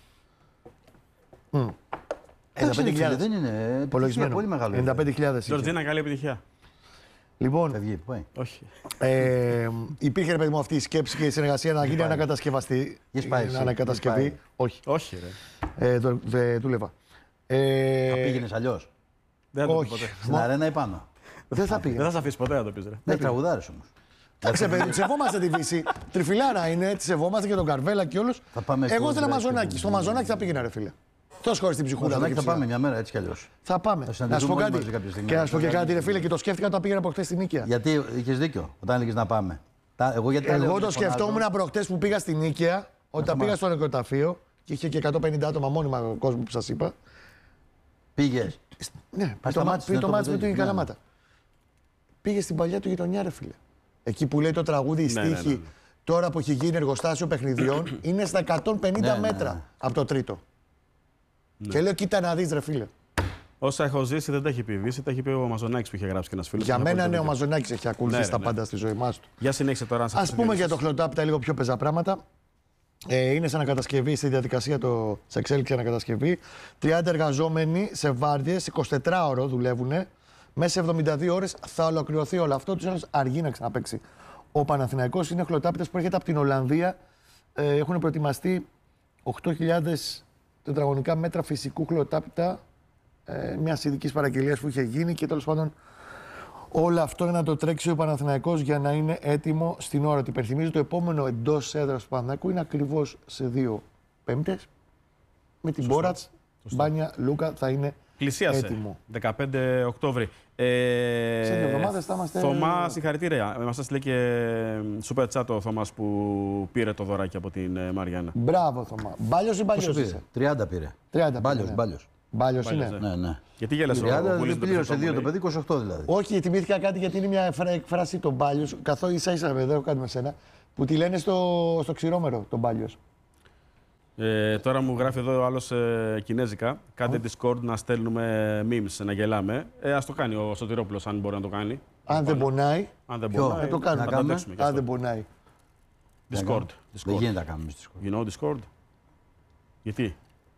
95.000 δεν είναι. Υπολογισμένο. Πολύ μεγάλο. 95.000 είχε. Τζορτζίνα, καλή επιτυχία. Λοιπόν, Φεύγει, πάει. Όχι. υπήρχε ρε παιδί μου αυτή η σκέψη και η συνεργασία να γίνει ανακατασκευαστή. Έχεις πάει εσύ. Ανακατασκευή. Έχεις Όχι, Όχι, ρε. δεν δούλευα. Θα πήγαινες αλλιώς. Δεν θα το πει Όχι. ποτέ. Στην αρένα ή πάνω. Δεν θα πήγα. Δεν θα σε αφήσει ποτέ να το πει, ρε. Ναι, τραγουδάρες όμως. Εντάξει, παιδί, τη σεβόμαστε τη Βύση. Τριφυλάρα είναι, τη σεβόμαστε και τον Καρβέλα και όλου. Θα πάμε Εγώ στο ήθελα Βρέσιο, Μαζονάκι. Στο Μαζονάκι θα πήγαινα, ρε φίλε. Τόσο χωρί την ψυχούλα. Μαζονάκι του θα πάμε Κυψέλα. μια μέρα έτσι κι αλλιώς. Θα πάμε. Θα Να σου πω συναντηθούμε κάτι. όλοι μαζί κάποια στιγμή. Και να σου πω και κάτι, ρε φίλε, και το σκέφτηκα όταν πήγαινα προχτέ στην Νίκαια. Γιατί είχες δίκιο όταν έλεγες να πάμε. Εγώ το σκεφτόμουν προχτέ που πήγα στην Νίκαια, όταν πήγα στο νεκροταφείο και είχε και 150 άτομα μόνιμα κόσμο που σα είπα. Πήγες. Ναι, Ας σταμάτησες, πριν το ναι, το μάτι με παιδί. την Καλαμάτα. Πήγε στην παλιά του γειτονιά, ρε φίλε. Εκεί που λέει το τραγούδι, η Ναι, ναι, στίχη, ναι. τώρα που έχει γίνει εργοστάσιο παιχνιδιών, είναι στα 150 μέτρα ναι. από το τρίτο. Και λέω, κοίτα να δεις, ρε φίλε. Όσα έχω ζήσει δεν τα έχει πει η Βύση, τα έχει πει ο Μαζονάκης που είχε γράψει και ένα φίλο. Για μένα, ναι, ο Μαζονάκης έχει ακολουθήσει Ναι, τα ναι. πάντα στη ζωή μας του. Για συνέχισε τώρα, αν Ας πούμε για το Χλωτάπητα λίγο πιο πεζά πράγματα. Είναι σε ανακατασκευή, στη διαδικασία σε εξέλιξη ανακατασκευή. 30 εργαζόμενοι σε βάρδιες, 24ωρο δουλεύουν. Μέσα σε 72 ώρες θα ολοκληρωθεί όλο αυτό. Τους άλλους αργεί να ξαναπαίξει. Ο Παναθηναϊκός είναι Χλωτάπητας που έρχεται από την Ολλανδία. Έχουν προετοιμαστεί 8.000 τετραγωνικά μέτρα φυσικού Χλωτάπητα. Μια ειδική παραγγελία που είχε γίνει και τέλος πάντων όλο αυτό είναι να το τρέξει ο Παναθηναϊκός για να είναι έτοιμο στην ώρα του. Υπενθυμίζω το επόμενο εντός έδρας του Παναθηναϊκού είναι ακριβώς σε 2 Πέμπτες. Με την Μπόρατς, Μπάνια, Λούκα θα είναι Πλησίασε. έτοιμο. 15 Οκτώβρη. Σε 2 εβδομάδες θα είμαστε. Θωμά, συγχαρητήρια. Μας έστειλε και super chat ο Θωμάς που πήρε το δωράκι από την Μαριάννα. Μπράβο, Θωμά. Μπάλιος ή Μπαλιός είσαι? 30 πήρε. 30 Μπάλιος. Μπάλιος είναι. Ναι. Γιατί γέλασε 30 ο Βούλης με το πλήρωσε φετό 2 μου, το λέει. παιδί, 28 δηλαδή. Όχι, θυμήθηκα κάτι γιατί είναι μια εκφράση τον Μπάλιος. Καθόλου ίσα-ίσα, δεν έχω κάτι με σένα. Που τη λένε στο ξηρόμερο τον Μπάλιος. Τώρα μου γράφει εδώ ο άλλος κινέζικα. Κάντε Discord να στέλνουμε memes, να γελάμε. Ας το κάνει ο Σωτηρόπουλος, αν μπορεί να το κάνει. Αν δεν πονάει, Αν δεν Ποιο? μπορεί, δεν το κάνουμε. να το αντέξουμε κι Αν αυτό. δεν πονάει. Discord. Δεν γίνεται να κάνουμε Discord. You know Discord. Γιατί.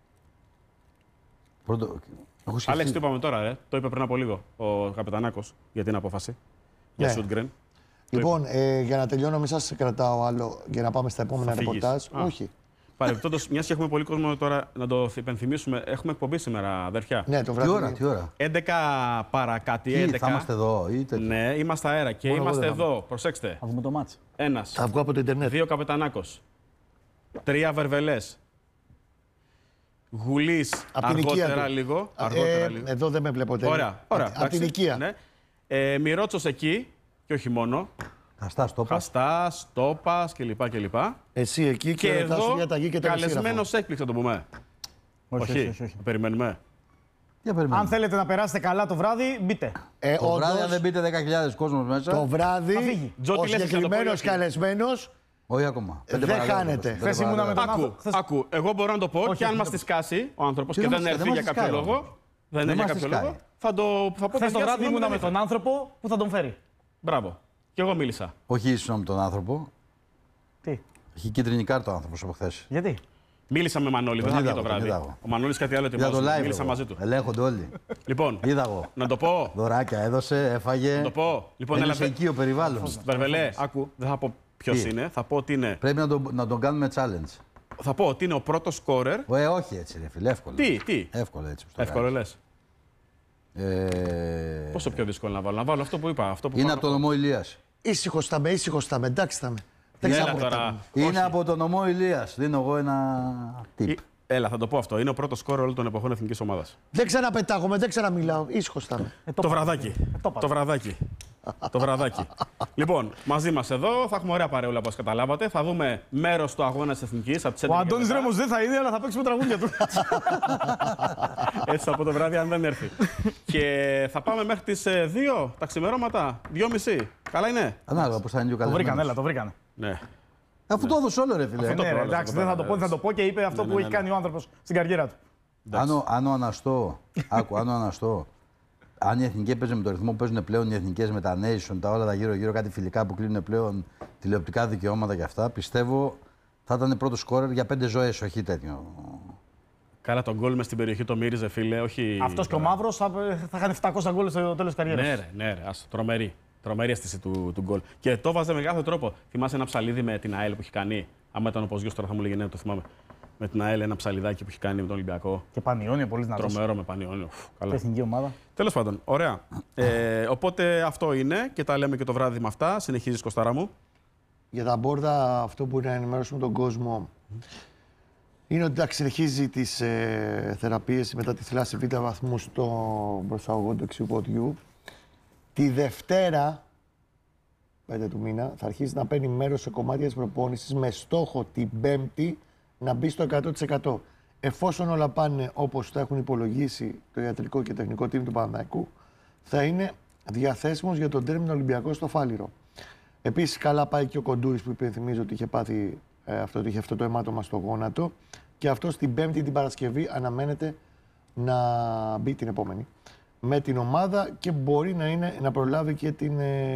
Πρώτο, έχω σκεφτεί. Άλεξ, το είπαμε τώρα, ρε. Το είπε πριν από λίγο ο Καπετανάκος για την απόφαση. Για Ναι. Σούτγκρεν. Λοιπόν, για να τελειώνω, μην σας κρατάω άλλο για να πάμε στα επόμενα Θα φύγεις. ρεπορτάζ. Α. Όχι. Παρεμπιπτόντως, μιας και έχουμε πολύ κόσμο τώρα, να το υπενθυμίσουμε, έχουμε εκπομπή σήμερα, αδερφιά. Ναι, το Τι βράδυ. ώρα, τι ώρα. 11 παρά κάτι, Τι, 11. θα είμαστε εδώ ή τέτοιο. Ναι, είμαστε αέρα και Μόνο είμαστε εγώ δεν εδώ. Προσέξτε. Θα δούμε το μάτς. Ένας, Θα βγω από το Ιντερνετ. 2 Καπετανάκος, 3 Βερβελές, Γουλής Απ' την οικία αργότερα του. λίγο. Αργότερα λίγο. Εδώ δεν με βλέπω τέλεια. Ωραία, ωραία. Από εντάξει, την οικία. Ναι. Μυρότσος εκεί και όχι μόνο. Χαστά στο πα. Χαστάς, Τόπας κλπ. Εσύ εκεί και, Και ρωτάς εδώ για ταγή και τα καλεσμένος έκπληξη, να το πούμε. Όχι. Θα περιμένουμε. Για περιμένουμε. Αν θέλετε να περάσετε καλά το βράδυ, μπείτε. Το βράδυ, αν δεν μπείτε 10.000 κόσμος μέσα, Το βράδυ, Θα φύγει. Τζο, ο τι λες, να το πω, συγκεκριμένος όχι. καλεσμένος όχι ακόμα. δεν 5 παρακάτω, χάνεται. 5 Χθες ήμουνα με παρακάτω. τον Άκου, Χθες- άκου. Εγώ μπορώ να το πω Όχι, και αν όχι, μας δεν τη σκάσει ο άνθρωπος Τι και δεν δεν μας- έρθει δεν για μας κάποιο σκάει, λόγο. όμως. Δεν είναι Δεν για μας κάποιο τη σκάει. λόγο. Θα πω Χθες το παιδιά, βράδυ συγγνώμη, ήμουνα με δεν τον άνθρωπο που θα τον φέρει. Μπράβο. Και εγώ μίλησα. Όχι ήσουν με τον άνθρωπο. Τι, Έχει κίτρινη κάρτα ο άνθρωπος από χθες. γιατί. Μίλησα με Μανώλη, δεν Τον θα βγει είδα το εγώ, τον βράδυ. είδα εγώ. Ο Μανώλης κάτι άλλο Είδα το ετοιμάζει. live. Μίλησα εγώ. μαζί του. Ελέγχονται όλοι. Λοιπόν, Είδα εγώ. να το πω. Δωράκια έδωσε, έφαγε. Να το πω. Λοιπόν, έλα. Ένιωσε εκεί ο περιβάλλον. Βερβελέ, άκου. Δεν θα πω ποιος Τι? είναι. Θα πω ότι είναι. Πρέπει να τον κάνουμε challenge. Θα πω ότι είναι ο πρώτος σκόρερ. Όχι έτσι, ρε φίλε, εύκολο. Τι. Εύκολο έτσι. που το Εύκολο κάνεις. λες. Πόσο πιο δύσκολο να βάλω. Να βάλω αυτό που είπα. Αυτό που Είναι πάω από να το πω. νομό Ηλίας. ήσυχος θα με, εντάξει θα με. Δεν Έλα ξέρω τώρα. Είναι Όχι. από το νομό Ηλίας. Δίνω εγώ ένα tip. Έλα, θα το πω αυτό. Είναι ο πρώτος σκόρερ όλων των εποχών εθνικής ομάδας. Δεν ξαναπετάγομαι, δεν ξαναμιλάω. Ήσυχος θα με. Το βραδάκι. Το βραδάκι. Το βραδάκι. Λοιπόν, μαζί μας εδώ θα έχουμε ωραία παρεούλα όπως καταλάβατε. Θα δούμε μέρος του αγώνα της Εθνικής από τις 11 Ο και Αντώνης μετά. Ρέμος δεν θα είναι, αλλά θα παίξουμε τραγούδια του. Έτσι από το βράδυ, αν δεν έρθει. Και θα πάμε μέχρι τις 2 τα ξημερώματα, 2.30. Καλά είναι. Ανάλογα πώς θα είναι και ο Το βρήκαν, καλεσμένος. έλα, το βρήκανε. Ναι. Αφού το έδωσε όλο ρε φίλε. Ναι, ρε, εντάξει, δεν θα το πω, δεν θα το πω και είπε αυτό που έχει κάνει ο άνθρωπος στην καριέρα του. Αν ο Αναστό, αν ο Αναστό, αν η Εθνική έπαιζε με το ρυθμό που παίζουν πλέον οι Εθνικές με τα Nation, τα όλα τα γύρω-γύρω, κάτι φιλικά που κλείνουν πλέον τηλεοπτικά δικαιώματα και αυτά, πιστεύω θα ήταν πρώτο σκόρερ για 5 ζωές, όχι τέτοιο. Καλά, τον γκολ μες στην περιοχή το μύριζε, φίλε. Όχι... Αυτός και ο Μαύρος θα είχαν 700 γκολ στο τέλος της καριέρας. Ναι, ρε. Τρομερή. Τρομερή αίσθηση του γκολ. Και το βάζε με κάθε τρόπο. Θυμάσαι ένα ψαλίδι με την ΑΕΛ που έχει κάνει. Άμα ήταν ο Ποζιός τώρα θα μου λέγε ναι, το θυμάμαι. Με την ΑΕΛ ένα ψαλιδάκι που έχει κάνει με τον Ολυμπιακό. Και Πανιόνιο, πολύ δυνατός. Τρομερό με Πανιόνιο. Καλά. Εθνική ομάδα. Τέλος πάντων, ωραία. Οπότε αυτό είναι και τα λέμε και το βράδυ με αυτά. Συνεχίζεις, Κωστάρα μου. Για τα μπόρδα, αυτό που είναι να ενημερώσουμε τον κόσμο είναι ότι εντάξει, συνεχίζει τις θεραπείες μετά τη θλάση β' βαθμού στο προσαγωγό του δεξιού ποδιού. Τη Δευτέρα, 5 του μήνα, θα αρχίσει να παίρνει μέρος σε κομμάτια της προπόνησης με στόχο την Πέμπτη να μπει στο 100%. Εφόσον όλα πάνε όπως τα έχουν υπολογίσει το ιατρικό και τεχνικό team του Παναθηναϊκού, θα είναι διαθέσιμος για τον τέρμινο Ολυμπιακό στο Φάληρο. Επίσης, καλά πάει και ο Κοντούρης που υπενθυμίζω ότι είχε πάθει είχε αυτό το αιμάτωμα στο γόνατο. Και αυτό την Πέμπτη την Παρασκευή αναμένεται να μπει την επόμενη με την ομάδα και μπορεί να προλάβει και την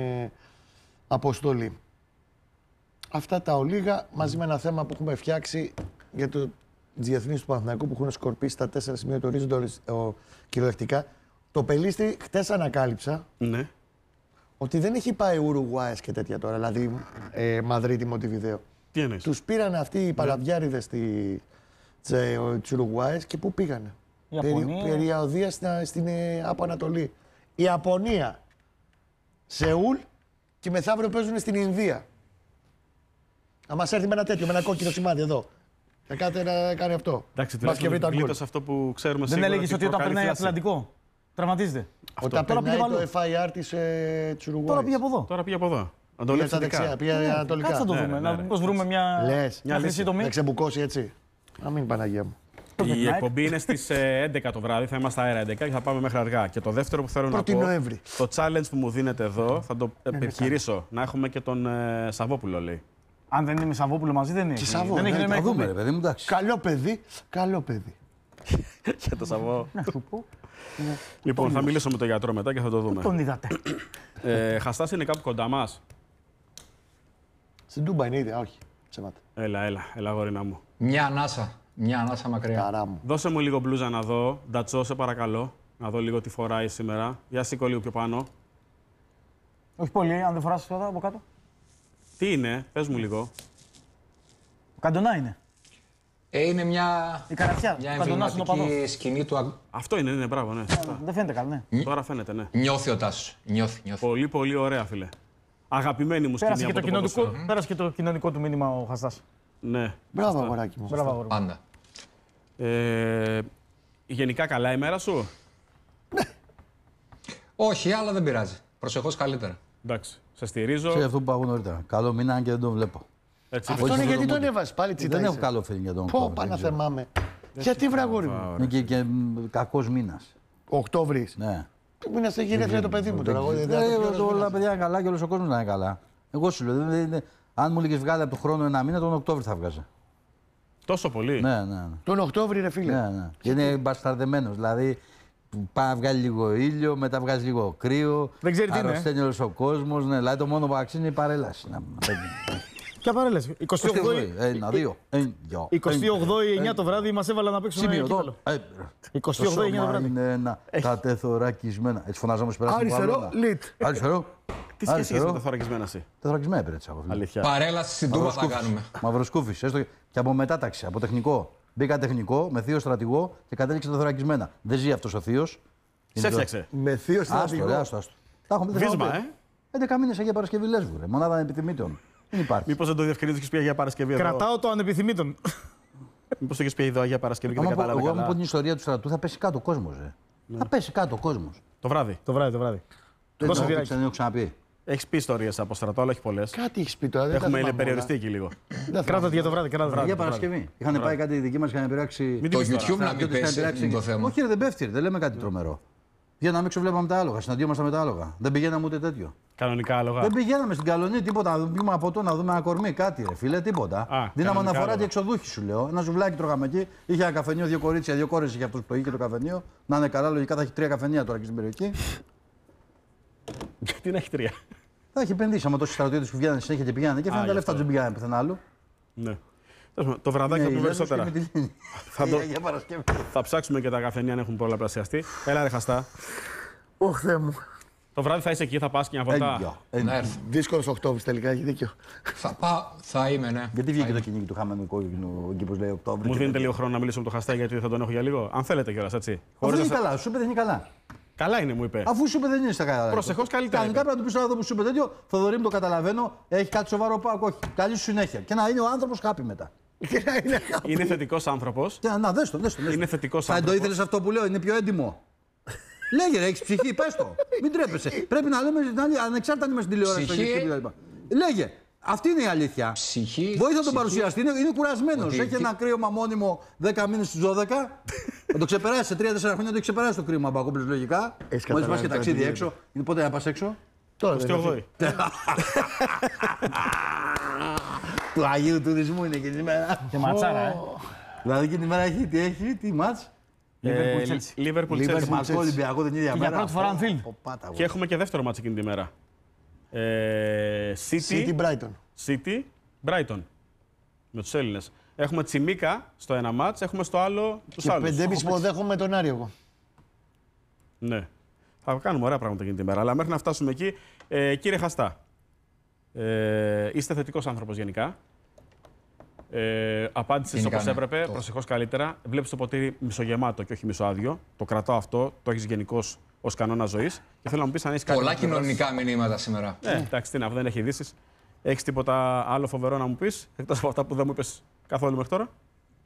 αποστολή. Αυτά τα ολίγα μαζί με ένα θέμα που έχουμε φτιάξει για το διεθνείς του Παναθηναϊκού που έχουν σκορπίσει τα 4 σημεία του ορίζοντα κυριολεκτικά. Το Πελίστρι χτες ανακάλυψα Ναι. ότι δεν έχει πάει Ουρουγουάες και τέτοια τώρα, δηλαδή Μαδρίτη, Μοντιβιδέο. Τι εννοείς. Τους πήραν αυτοί οι παλαβιάριδες της Ουρουγουάες και πού πήγανε. Ιαπωνία. Περιοδεία στην από Ανατολή. Η Ιαπωνία, Σεούλ και μεθαύριο παίζουν στην Ινδία. Αν μας έρθει με ένα τέτοιο, με ένα κόκκινο σημάδι εδώ. Θα κάτε να κάνει αυτό. Εντάξει, Παρασκευή ήταν γκολ. τουλάχιστον αυτό που ξέρουμε Δεν σίγουρα. έλεγε ότι όταν περνάει Ατλαντικό τραυματίζεται. Όταν Τώρα περνάει πήγε το αλλού. FIR της Ουρουγουάης. Τώρα πήγε από εδώ. Τώρα πήγε από εδώ. Πήγε Αντολή στα δεξιά, πήγε ανατολικά. Κάτσε να το Ναι, δούμε. ναι, ναι. Πώς βρούμε μια Λες, χρυσή τομή. να ξεμπουκώσει έτσι. Να μην Παναγία μου. Η εκπομπή είναι στις 11 το βράδυ, θα είμαστε αέρα 11 και θα πάμε μέχρι αργά. Και το δεύτερο που θέλω να 1η πω, Νοέμβρη. το challenge που μου δίνετε εδώ, θα το επιχειρήσω. Να έχουμε και τον Σαββόπουλο, λέει. Αν δεν είναι με Σαββόπουλο μαζί, δεν είναι. Τι Σαββό, Δεν ναι, έχει θα νόημα Θα δούμε, εκπομπή. ρε παιδί μου, εντάξει. Καλό παιδί, καλό παιδί. Και το Σαββό. Να σου πω. Λοιπόν, θα μιλήσω με τον γιατρό μετά και θα το δούμε. Τον είδατε. Χαστάς είναι κάπου κοντά μας. Στην Τούμπα είναι ήδη, όχι. Ψέματα. Έλα, γορίνα μου. Μια ανάσα μακριά. Καρά μου. Δώσε μου λίγο μπλούζα να δω. Ντατσό, σε παρακαλώ. Να δω λίγο τι φοράει σήμερα. Για σήκω λίγο πιο πάνω. Όχι πολύ, αν δεν φοράς εδώ από κάτω. Τι είναι, πες μου λίγο. Ο Καντονά είναι. Είναι μια Η καρατιά. μια Ο Καντονάς είναι ο παδός. εμβληματική σκηνή του. Αυτό είναι, μπράβο, ναι. Σωστά. Δεν φαίνεται καλά, ναι. Τώρα φαίνεται, ναι. Νιώθει ο Τάσος. Νιώθει. Πολύ, πολύ ωραία, φίλε. Αγαπημένη μου σκηνή Πέρασε και, από το το κοινωνικό, ποδόσφαιρο. πέρασε και το κοινωνικό του μήνυμα ο Χαστάς. Ναι. Μπράβο, αγοράκι μου. Μπράβο, αγόρι μου. Πάντα. Γενικά καλά η μέρα σου. Όχι, αλλά δεν πειράζει. Προσεχώς καλύτερα. Εντάξει, σε στηρίζω. Ξέρει αυτό που πάγω νωρίτερα. Καλό μήνα, αν και δεν τον βλέπω. Έτσι, Αυτό είναι γιατί τον έβαζε πάλι τσιτά. Δεν έχω καλό feeling για τον Πω, Οκτώβρη. πάνα δεν ξέρω. θεμάμαι. Γιατί βραγόρι μου. Είναι και κακός μήνας. Οκτώβρη. Ναι. Τι μήνα σε γενέθλια το παιδί μου τώρα. εγώ δεν θα το Όλα πιω, τα παιδιά είναι καλά και όλος ο κόσμος να είναι καλά. Εγώ σου λέω, αν μου έλεγες βγάλε από το χρόνο ένα μήνα, τον Οκτώβρη θα βγάζα. τόσο πολύ. Ναι. Τον Οκτώβρη, ρε φίλε. Ναι. Και είναι μπασταρδεμένος. Δηλαδή, πάει να βγάλει λίγο ήλιο, μετά βγάζει λίγο κρύο. Δεν ξέρει τι είναι. Αρρωσταίνει όλος ο κόσμος. Ναι, δηλαδή το μόνο που αξίζει είναι η παρέλαση. Ποια παρέλαση. 28η, 9 το βράδυ μας έβαλαν να παίξουμε ένα κύπελλο. 28η 9 το βράδυ. Είναι ένα. Τα τεθωρακισμένα. Έτσι φωνάζαμε στο περάσμα. Αριστερό, λιτ. Αριστερό. Τι σχέση έχει με τα θωρακισμένα εσύ. Τεθωρακισμένα έπαιρνε έτσι. Αλήθεια. Παρέλαση στην Τούμπα θα κάνουμε. Μαυροσκούφης. Έστω και από μετάταξη, από τεχνικό. Μπήκα τεχνικό με θείο στρατηγό και κατέληξε τεθωρακισμένα. Δεν ζει αυτό ο θείο. Σε έφτιαξε. Με θείο Άστο, στρατηγό. άστο. Τα έχουμε Βίσμα, 11 μήνες Αγία Παρασκευή Λέσβου. Μονάδα ανεπιθυμήτων. Δεν υπάρχει. Μήπως δεν το διευκρινίζει και πει Αγία Παρασκευή εδώ. Κρατάω το ανεπιθυμήτων. Μήπως το έχει πει εδώ Αγία Παρασκευή και δεν Εγώ κατάλαβε άμα πω καλά. την ιστορία του στρατού θα πέσει κάτω ο κόσμο. Θα πέσει κάτω ο κόσμο. Το βράδυ. Το βράδυ. Δεν Δώσε το τυράκι. έχω ξαναπεί. Έχει πει ιστορίες από στρατό, αλλά όχι πολλές. Κάτι έχει πει τώρα. δεν τα Έχουμε θυμάμαι περιοριστεί όλα. εκεί λίγο. Κράτα για το βράδυ. Αγία Παρασκευή. Είχαν πάει κάτι δικοί μα και είχαν επηρεάξει. Μην Το την πεις YouTube τώρα. να μην πέσει είναι το θέμα. Όχι, ρε, δεν πέφτει, δεν λέμε κάτι τρομερό. Για να μην ξεβλέπαμε τα άλογα, συναντιόμασταν με τα άλογα. Δεν πηγαίναμε ούτε τέτοιο. Κανονικά άλογα. Δεν πηγαίναμε στην Καλονή, τίποτα. Να δούμε από το να δούμε ένα κορμί, κάτι, ρε φίλε, τίποτα. Δίναμε κανονικά αναφορά άλογα. και εξοδούχη, σου λέω. Ένα ζουβλάκι τρώγαμε εκεί. Είχε ένα καφενείο, δύο κορίτσια, δύο κόρες είχε αυτό που είχε το καφενείο. Να είναι καλά, λογικά θα έχει 3 καφενεία τώρα εκεί στην περιοχή. Τι να έχει 3. Θα έχει επενδύσει άμα τόσοι στρατιώτε που βγαίνανε συνέχεια και πηγαίνανε και φαίνεται γι' λεφτά αυτό. δεν πηγαίνανε πουθενά άλλου. Ναι. Τέλος πάντων, το βραδάκι θα πούμε περισσότερα. Θα το- Για Παρασκευή. Θα ψάξουμε και τα καφενεία αν έχουν πολλαπλασιαστεί. Έλα, ρε Χαστά. Ωχ, Θεέ μου. Το βράδυ θα είσαι εκεί, θα πα και μια βολτά. Να έρθω. Δύσκολο Οκτώβρη τελικά, έχει δίκιο. Θα είμαι, ναι. Γιατί βγήκε το κυνήγι του χαμένου κόκκινου εκεί, όπω λέει Οκτώβρη. Μου δίνετε λίγο χρόνο να μιλήσω με τον Χαστά γιατί θα τον έχω για λίγο. Αν θέλετε κιόλα, έτσι. Αφού Χωρίς είναι να σα- καλά, σου είπε δεν είναι καλά. Καλά είναι, μου είπε. Αφού σου είπε δεν είναι στα καλά. Προσεχώς καλύτερα Κανονικά είπε. πρέπει να του πει τώρα εδώ που σου είπε τέτοιο, Θοδωρή μου το καταλαβαίνω, έχει κάτι σοβαρό πάκο. Όχι. Καλή σου συνέχεια. Και να είναι ο άνθρωπο χάπι μετά. Είναι θετικό άνθρωπο. Και να δες το, δες το. Είναι θετικός Θα το άνθρωπος. ήθελε αυτό που λέω, είναι πιο έντιμο. Λέγε, ρε, έχει ψυχή, πε το. Μην τρέπεσαι. Πρέπει να λέμε την άλλη, ανεξάρτητα αν είμαι στην τηλεόραση. Ψυχή. στο YouTube κτλ. Λέγε. Αυτή είναι η αλήθεια. Ψυχή. Βοήθα τον ψυχή. παρουσιαστή, είναι κουρασμένο. Ότι- Έχει ένα κρύωμα μόνιμο 10 μήνες στους 12. Θα το ξεπεράσει σε 3-4 χρόνια, το έχει ξεπεράσει το κρύωμα Μπακόπουλος λογικά. Έχεις Μόλις πας καταλάβει και το ταξίδι αντίον. έξω. Είναι πότε να πας έξω. Τώρα Στο δεν είναι. 8η. Του Αγίου Τουρισμού είναι εκείνη τη μέρα. Και ματσάρα, Δηλαδή εκείνη τη μέρα έχει τι μάτς. Liverpool Liverpool. Chelsea. Μασκό Ολυμπιακό την ίδια Και μέρα. για πρώτη φορά Anfield. Και έχουμε και δεύτερο μάτς εκείνη τη μέρα. City Brighton. City, Brighton. Με τους Έλληνες. Έχουμε Τσιμίκα στο ένα μάτς, έχουμε στο άλλο τους Και άλλους. 5,5 υποδέχομαι με τον Άρη εγώ. Ναι. Θα κάνουμε ωραία πράγματα εκείνη τη μέρα. Αλλά μέχρι να φτάσουμε εκεί, κύριε Χαστά, είστε θετικός άνθρωπος γενικά. Απάντησες Γενικά, όπως ναι. έπρεπε, προσεχώς καλύτερα. Βλέπεις το ποτήρι μισογεμάτο και όχι μισοάδιο. Το κρατάω αυτό, το έχεις γενικώς ως κανόνα ζωής. Και θέλω να μου πεις αν έχεις κάτι. Πολλά να πληρώσεις. κοινωνικά μηνύματα σήμερα. Εντάξει, τι να, δεν έχει ειδήσεις. Έχεις τίποτα άλλο φοβερό να μου πεις, εκτός από αυτά που δεν μου είπες καθόλου μέχρι τώρα.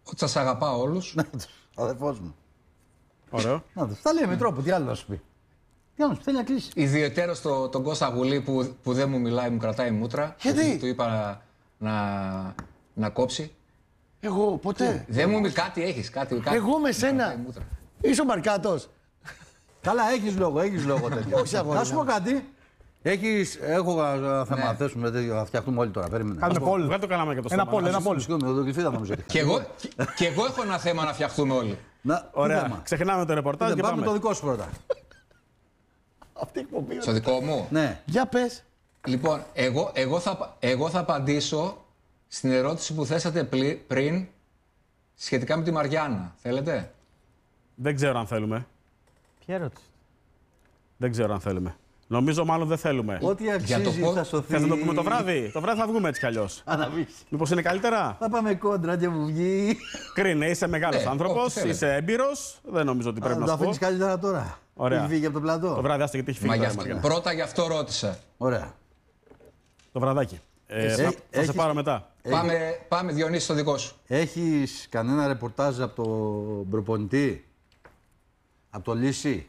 Ότι σας αγαπάω όλους. Ο αδερφός μου. Ωραίο. Τα λέει με τρόπο, τι άλλο να σου πει. Τι άλλο να σου πει, θέλει να κλείσει. Ιδιαιτέρως τον Κώστα Γουλή που δεν μου μιλάει, μου κρατάει μούτρα. Γιατί? Του είπα να κόψει. Εγώ ποτέ. Δεν μου μιλάει, κάτι έχεις. Κάτι, Εγώ με σένα. κρατάει μούτρα. Είσαι ο Μαρκάτος. Καλά, έχεις λόγο τέτοιο. Όχι, αγόρι Να σου πω κάτι. Έχω θέμα να θέσουμε τέτοιο, θα φτιαχτούμε όλοι τώρα. Περίμενε. Κάνουμε πόλ. Βγάλε το καλάμι και το Ένα στόμα. πόλ, ένα πόλ. Συγγνώμη, εδώ κρυφίδα νομίζω. Και εγώ έχω ένα θέμα να φτιαχτούμε όλοι. Ωραία. Ξεχνάμε το ρεπορτάζ και Πάμε πάμε. το δικό σου πρώτα. Αυτή η εκπομπή. Στο δικό μου. Ναι. Για πες. Λοιπόν, εγώ θα απαντήσω στην ερώτηση που θέσατε πριν σχετικά με τη Μαριάννα. Θέλετε? Δεν ξέρω αν θέλουμε. Ποια ερώτηση? Δεν ξέρω αν θέλουμε. Νομίζω μάλλον δεν θέλουμε. Ό,τι αξίζει θα σωθεί. Θες να το πούμε το βράδυ? Το βράδυ θα βγούμε έτσι κι αλλιώς. Αναβείς. Μήπως είναι καλύτερα? Θα πάμε κόντρα και μου βγει. Κρίνε, είσαι μεγάλος άνθρωπος, θέλετε. είσαι έμπειρος. Δεν νομίζω ότι πρέπει Θα να το σου πω. αφήνεις καλύτερα τώρα. Ωραία. Έχει φύγει από το πλατό. Το βράδυ, άστε γιατί έχει φύγει. Μα τώρα, γι' αυτό, Μαριάννα. πρώτα γι' αυτό ρώτησα. Ωραία. Το βραδάκι. Θα σε έχεις- πάρω μετά. Πάμε Διονύση στο δικό σου. Έχεις κανένα ρεπορτάζ από τον προπονητή, από το Λύση?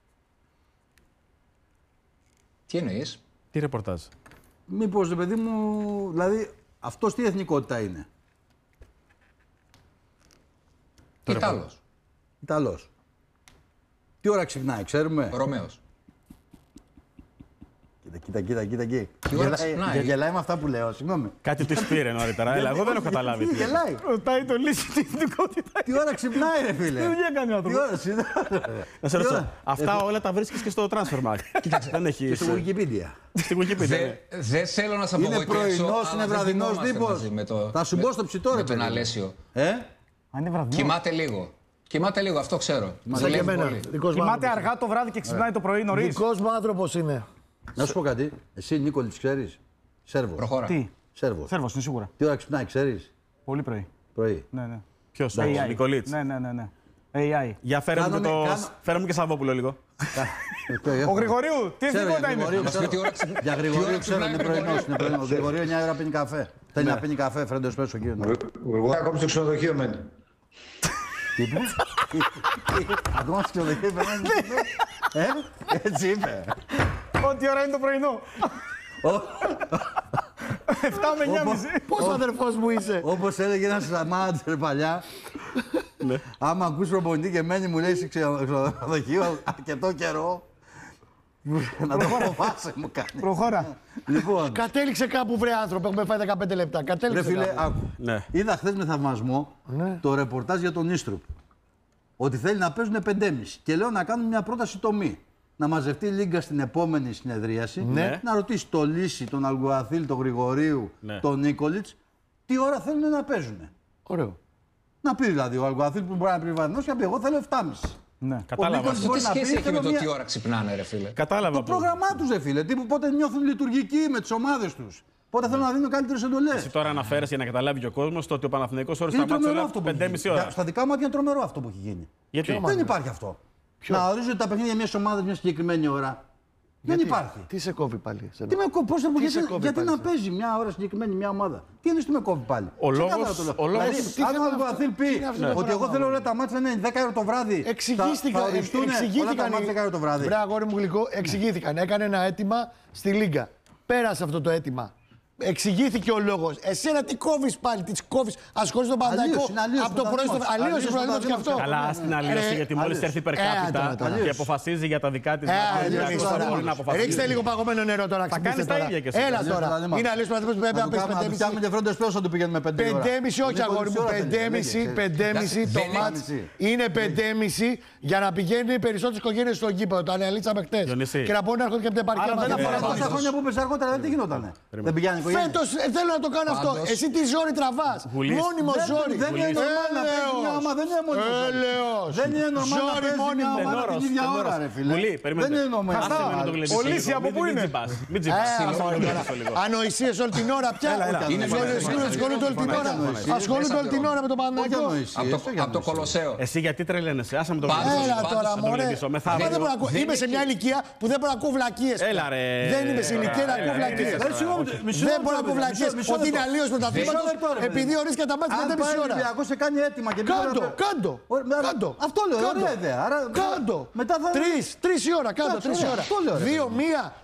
Τι εννοείς? Τι ρεπορτάζ? Μήπως, ρε παιδί μου, δηλαδή αυτός τι εθνικότητα είναι? Ιτάλος. Ιταλός. Τι ώρα ξυπνάει, ξέρουμε? Ρωμαίος. Κοίτα. Τι ώρα ξυπνάει? Γελάει με αυτά που λέω, συγγνώμη. Κάτι τη πήρε νωρίτερα. Έλα, εγώ δεν έχω καταλάβει. τι. Γελάει. Ρωτάει το Λύση την εθνικότητα. Τι ώρα ξυπνάει, ρε φίλε. Τι δουλειά κάνει ο Τι άνθρωπος. ώρα ξυπνάει. Να σε ρωτήσω. Αυτά όλα τα βρίσκεις και στο Transfermarkt. Δεν Και έχει. στο Wikipedia. Στην Wikipedia. ναι. Δεν θέλω να σε Είναι απογοητεύσω. πρωινός, αλλά είναι δεν βραδινός θυμόμαστε τύπος. μαζί με το- Θα σου μπω στο ψητό, ρε με τον παιδί. Αλέσιο. Αν είναι βραδινό. Κοιμάται λίγο, αυτό ξέρω. Σαν και Δουλεύει εμένα. πολύ. Δικός μου Κοιμάται άνθρωπος. αργά το βράδυ και ξυπνάει το πρωί νωρίς. Δικός μου άνθρωπος είναι. Να σου πω κάτι. Εσύ Νίκολιτς ξέρεις? Σέρβος. Προχώρα. Τι, Σέρβος. Σέρβος είναι σίγουρα. Τι ώρα ξυπνάει, ξέρεις? Πολύ πρωί. Πρωί. Ναι. Ποιος, AI. ο Νικολίτς. Ναι. AI. Για φέρε μου και Σαββόπουλο λίγο. Ο Γρηγορίου, τι εθνικότητα είναι. Γρηγορίου, Μας πει τι ώρα Για τι ώρα Γρηγορίου ξέρω, ξυπνάει είναι το πρωινός. πρωί. Ο Γρηγορίου 9 ώρα πίνει καφέ. Θέλει να πίνει καφέ, φέρε το εσπρέσο κύριο. Εγώ ακόμη στο ξενοδοχείο μένει. Τι είπε? Ακόμα στο ξενοδοχείο είπε. Έτσι είπε. Ό,τι ώρα είναι το πρωινό. 7 με 9.30. Πώς αδερφός μου είσαι. Όπως έλεγε ένας μάνατζερ παλιά, άμα ακούς προπονητή και μένει μου λέει σε ξενοδοχείο αρκετό καιρό, να το φοβάσαι μου κάνει. Προχώρα. Λοιπόν, Κατέληξε κάπου βρε άνθρωπο. Έχουμε φάει 15 λεπτά. ρε Κατέληξε φίλε, κάπου. άκου. Ναι. Είδα χθες με θαυμασμό το ρεπορτάζ για τον Ίστρουπ. Ότι θέλει να παίζουν 5,5. Και λέω να κάνουν μια πρόταση τομή. Να μαζευτεί η Λίγκα στην επόμενη συνεδρίαση. Ναι. Να ρωτήσει το Λύση, τον Αλγκουαθίλ, τον Γρηγορίου, Ναι. τον Νίκολιτς, τι ώρα θέλουν να παίζουν. Ωραίο. Να πει δηλαδή ο Αλγκουαθίλ που μπορεί να πει βαρινός και να πει: εγώ θέλω 7,5. Ναι. Κατάλαβα. Νίκολης Αυτό μπορεί τι να σχέση πει, έχει με θέλω το μια- τι ώρα ξυπνάνε, ρε φίλε. Κατάλαβα. Το πρόγραμμά του, ρε φίλε. Τύπου πότε νιώθουν λειτουργικοί με τις ομάδες τους. Πότε θέλουν να δίνουν καλύτερες εντολές. Εσύ τώρα αναφέρεσαι για να καταλάβει και ο κόσμος το ότι ο Παναθηναϊκός όρισε Είναι τα μάτια τρομερό όλα αυτό που έχει 5,5 γίνει. ώρα. Στα δικά μου μάτια είναι τρομερό αυτό που έχει γίνει. Γιατί? Δεν υπάρχει αυτό. Να ορίζονται τα παιχνίδια μια ομάδα μια συγκεκριμένη ώρα. Δεν υπάρχει. Τι σε κόβει πάλι. Τι με κόβει, πώς θα Τι σε κόβει γιατί πάλι να εσένα? παίζει μια ώρα συγκεκριμένη μια ομάδα. Τι είναι τι με κόβει πάλι. λόγος- ο λόγος- Δηλαδή, αν ο Αλγκουαθίλ πει είναι αυτό το ότι εγώ πράγμα, θέλω ρε? όλα τα μάτια να είναι 10 ώρα το βράδυ. Θα οριστούν όλα τα μάτια 10 ώρα το βράδυ. Βρε αγόρι μου γλυκό, εξηγήθηκαν. Έκανε ένα αίτημα στη Λίγκα. Πέρασε αυτό το αίτημα. Εξηγήθηκε ο λόγος. Εσένα τι κόβεις πάλι, τι κόβεις. Ασχολείσαι τον Παναθηναϊκό Αλλίωση, από το πρωί στο αλλίωση, αλλίωση ο Παναθηναϊκός και αυτό. Καλά, στην αλλίωση, γιατί μόλις έρθει υπερκάπιτα τώρα. και αποφασίζει για τα δικά της Αλλίωση τώρα. μπορεί να αποφασίσει. Ρίξτε λίγο παγωμένο νερό τώρα. Θα κάνεις τα ίδια και εσύ. Έλα τώρα. Είναι αλλίωση ο Παναθηναϊκός που πρέπει να παίξει Να του φτιάχνουμε και φρόντο εσπρέσο να του πηγαίνουμε 5 ώρα. 5,5 όχι αγόρι μου, 5,5 το Δεν είναι μάτς είναι 5,5 για να πηγαίνει περισσότερες οικογένειες στο γήπεδο. Το αναλύσαμε χτες. Διονύση. Και να μπορούν να έρχονται και από την επαρχία Άρα δεν μας. αφορά Τόσα χρόνια που είπες αργότερα δεν τι γινότανε. Δεν πηγαίνει η οικογένεια. Φέτος θέλω να το κάνω αυτό. Πάντως- Εσύ τι ζόρι τραβάς. Γουλής. Μόνιμο ζόρι. Δεν είναι normal να παίζει μια ομάδα, δεν είναι μόνιμο ζόρι. Έλεος. Δεν είναι normal να Ζόρι παίζει μια μόνιμο. ομάδα την ίδια ώρα, ρε φίλε. Γουλή, περιμένετε. Δεν είναι normal. Άσε με να το γλεντήσω Ο λίγο. Λύση από Μην- πού μην είναι? τζιμπάς, μην τζιμπάς. Ανοησίες όλη την ώρα πια. Είναι Ασχολούνται όλη την ώρα. Ασχολούνται όλη την ώρα με τον Όχι Παναθηναϊκό. ανοησίες. Από το Κολοσσέο. Εσύ γιατί τρελαίνεσαι, άσε με το Πάντως- γλεντήσω. Έλα Πάντως τώρα, θα το μωρέ. γλεντήσω, Μα μεθαύριο. δεν μπορώ να ακούω. Δεν Είμαι σε είναι μια ηλικία που δεν μπορώ να ακούω βλακίες. Έλα ρε. Δεν είμαι σε ηλικία να ακούω βλακίες. Συγγνώμη, μισό Δεν μπορεί να πω βλακίες ότι είναι αλλίως πρωταθλήματος επειδή ορίστηκε τα μάτια 5,5 ώρα. Αν ο Ολυμπιακός σε κάνει έτοιμα και κάντο. Αυτό λέω, ωραία ιδέα. Κάντο. 3 η ώρα, κάντο, 3 η ώρα. 2-1,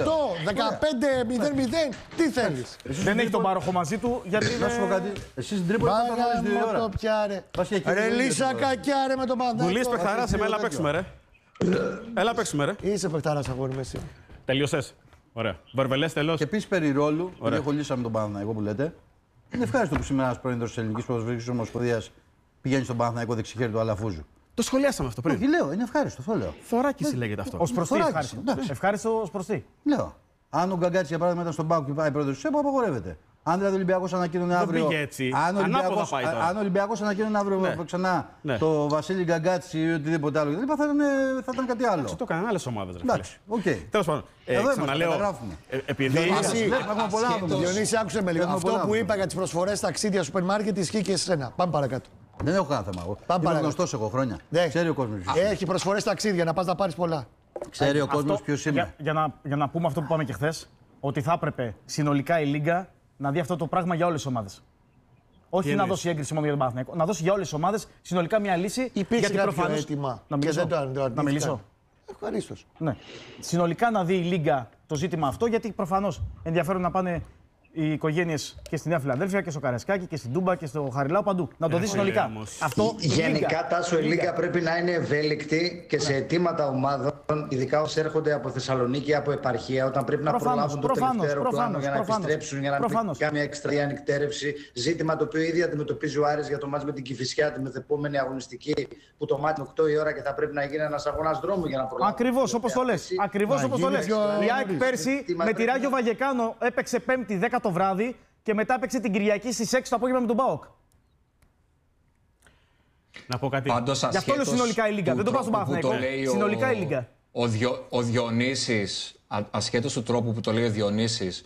8, 15, 0-0. Τι θέλεις. Δεν έχει τον πάροχο μαζί του γιατί. Να σου πω κάτι. Εσύ στην Τρίπολη θα ήταν όλες 2 ώρα. το πιάρε. Ρε Λίσα κακιά ρε με τον Παναθηναϊκό. Δουλείς παιχταράς, έλα παίξουμε ρε. Έλα παίξουμε ρε. Είσαι παιχταράς αγόρι με εσύ. Τελείωσες. Ωραία. Βαρβελές τελώς. Και επίσης περί ρόλου, επειδή έχω λύσει με τον Παναθηναϊκό που λέτε, είναι ευχάριστο που σήμερα ένας πρόεδρος της Ελληνικής Ποδοσφαιρικής Ομοσπονδίας πηγαίνει στον Παναθηναϊκό δεξιχέρι του Αλαφούζου. Το σχολιάσαμε αυτό πριν. Όχι, λέω, είναι ευχάριστο, αυτό λέω. Θωράκιση λέγεται αυτό. Ως προς τι Θωράκιση, ευχάριστο. εντάξει. Ευχάριστο ως προς τι. Λέω. Αν ο Γκαγκάτση για παράδειγμα ήταν στον Πάο και πάει πρόεδρος της ΕΠΟ, απαγορεύεται. Αν δηλαδή ο Ολυμπιακός ανακοίνωνε αύριο. πήγε έτσι. Αν ο Ολυμπιακός ανακοίνωνε αύριο ξανά το Βασίλη Γκαγκάτση ή οτιδήποτε άλλο, θα ήταν κάτι άλλο. Το έκαναν άλλες ομάδες. Εντάξει, οκ. Τέλος πάντων. Ξαναλέω. Επειδή. Διονύση, άκουσε με λίγο. Αυτό που είπα για τις προσφορές ταξίδια σούπερ μάρκετ ισχύει και σε σένα. Πάμε παρακάτω. Δεν έχω κανένα θέμα. Είμαι γνωστός εγώ χρόνια. Ξέρει ο κόσμος. Έχει προσφορές ταξίδια να πας να πάρεις πολλά. Ξέρει ο κόσμος ποιος είμαι. Για να πούμε αυτό που είπαμε και χθες, ότι θα έπρεπε συνολικά η Λίγκα να δει αυτό το πράγμα για όλες τις ομάδες. Όχι να δώσει έγκριση μόνο για τον Παναθηναϊκό, να δώσει για όλες τις ομάδες συνολικά μια λύση. Υπήρξε κάποιο αίτημα. Να μιλήσω. Ευχαρίστως. Ναι. Συνολικά να δει η Λίγκα το ζήτημα αυτό, γιατί προφανώς ενδιαφέρον να πάνε οι οικογένειες και στη Νέα Φιλαδέλφια και στο Καραϊσκάκι και στην Τούμπα και στο Χαριλάου παντού. Να το δει συνολικά. Αυτό γενικά, Τάσο, η Λίγκα πρέπει να είναι ευέλικτη και σε αιτήματα ομάδων, ειδικά όσοι έρχονται από Θεσσαλονίκη, από επαρχία, όταν πρέπει να προλάβουν το τελευταίο αεροπλάνο για να επιστρέψουν, για να μην κάνει έξτρα ανικτέρευση. Ζήτημα το οποίο ήδη αντιμετωπίζει ο Άρης για το μάτς με την Κηφισιά, τη μεθεπόμενη αγωνιστική, που το μάτι 8 η ώρα και θα πρέπει να γίνει ένας αγώνας δρόμου για να προλάβουν. Ακριβώς όπως το λες. Ακριβώς όπως το λες. Η ΑΕΚ πέρσι με τη Ράγιο Βαγεκάνο έπαιξε 5η 10 το βράδυ και μετά έπαιξε την Κυριακή στις 6 το απόγευμα με τον ΠΑΟΚ. Να πω κάτι. Γι' αυτό λέω συνολικά η Λίγκα. Δεν το πάω στον Παναθηναϊκό. Συνολικά η Λίγκα. Ο Διονύσης, ασχέτως του τρόπου που το λέει ο Διονύσης,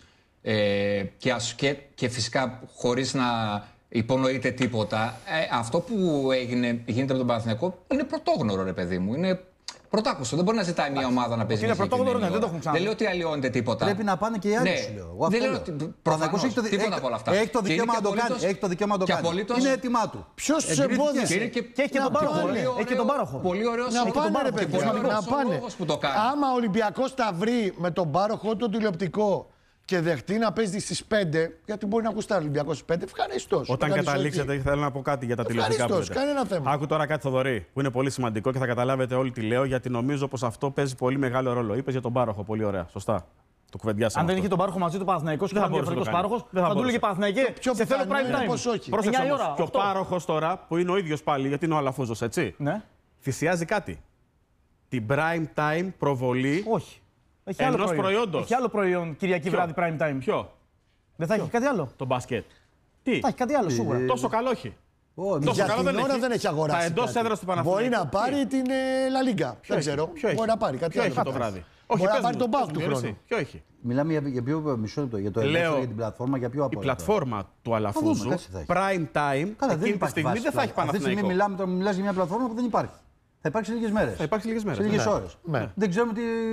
και φυσικά χωρίς να υπονοείται τίποτα, αυτό που γίνεται με τον Παναθηναϊκό είναι πρωτόγνωρο, ρε παιδί μου. Είναι πρωτάκουστο. Δεν μπορεί να ζητάει μια ομάδα να παίζει. Είναι πρωτόγνωρο, ναι, δεν το έχουν ξανά. Δεν λέω ότι αλλοιώνεται τίποτα. Πρέπει να πάνε και οι άλλοι, σου λέω. Δεν λέω ότι προφανώς τίποτα από όλα αυτά. Έχει το δικαίωμα να το κάνει. Έχει το δικαίωμα να το κάνει. Είναι έτοιμά του. Ποιος τους εμπόδισε. Και έχει και τον πάροχο. Έχει και τον πάροχο. Πολύ ωραίο να πάνε, ρε παιδί, να πάνε. Άμα ο Ολυμπιακός τα βρει με τον πάροχο το τηλεοπτικό και δεχτεί να παίζει στις 5, γιατί μπορεί να ακούσει τα Ολυμπιακό στις 5, ευχαριστώς. Όταν καταλήξετε, θέλω να πω κάτι για τα τηλεοπτικά που κανένα θέμα. Άκου τώρα κάτι, Θοδωρή, που είναι πολύ σημαντικό και θα καταλάβετε όλοι τι λέω, γιατί νομίζω πως αυτό παίζει πολύ μεγάλο ρόλο. Είπες για τον πάροχο, πολύ ωραία. Σωστά. Το κουβεντιάσαμε. Αν δεν είχε τον πάροχο μαζί του Παναθηναϊκός και ήταν διαφορετικός πάροχος, θα του έλεγε Παναθηναϊκέ. Σε θέλω prime time. Πρόσεξε όμως. Και ο πάροχος τώρα, που είναι ο ίδιος πάλι, γιατί είναι ο Αλαφούζος, έτσι. Θυσιάζει κάτι. Την prime time προβολή. Όχι. Ενός προϊόντος. Έχει άλλο προϊόν Κυριακή βράδυ prime time. Ποιο? Δεν θα έχει κάτι άλλο. Το μπάσκετ. Τι? Θα έχει κάτι άλλο σίγουρα. Τόσο καλό όχι. Για την ώρα δεν έχει αγοράσει. Τα εντός έδρας του Παναθηναϊκού. Μπορεί να πάρει την La Liga. Δεν ξέρω. Μπορεί να πάρει κάτι άλλο. Ποιο έχει το βράδυ? Μπορεί να πάρει τον Πάοκ του χρόνου. Ποιο έχει? Μιλάμε για ποιο μισό λεπτό, για το ελεύθερο, για την πλατφόρμα, για ποιο από. Η πλατφόρμα του Αλαφούζου, prime time, εκείνη τη στιγμή δεν θα έχει Παναθηναϊκό. Αυτή τη στιγμή μιλάς για μια πλατφόρμα που δεν υπάρχει. Θα υπάρξει λίγες μέρες. Θα υπάρξει λίγες μέρες. Σε λίγες ώρες. Δεν ξέρουμε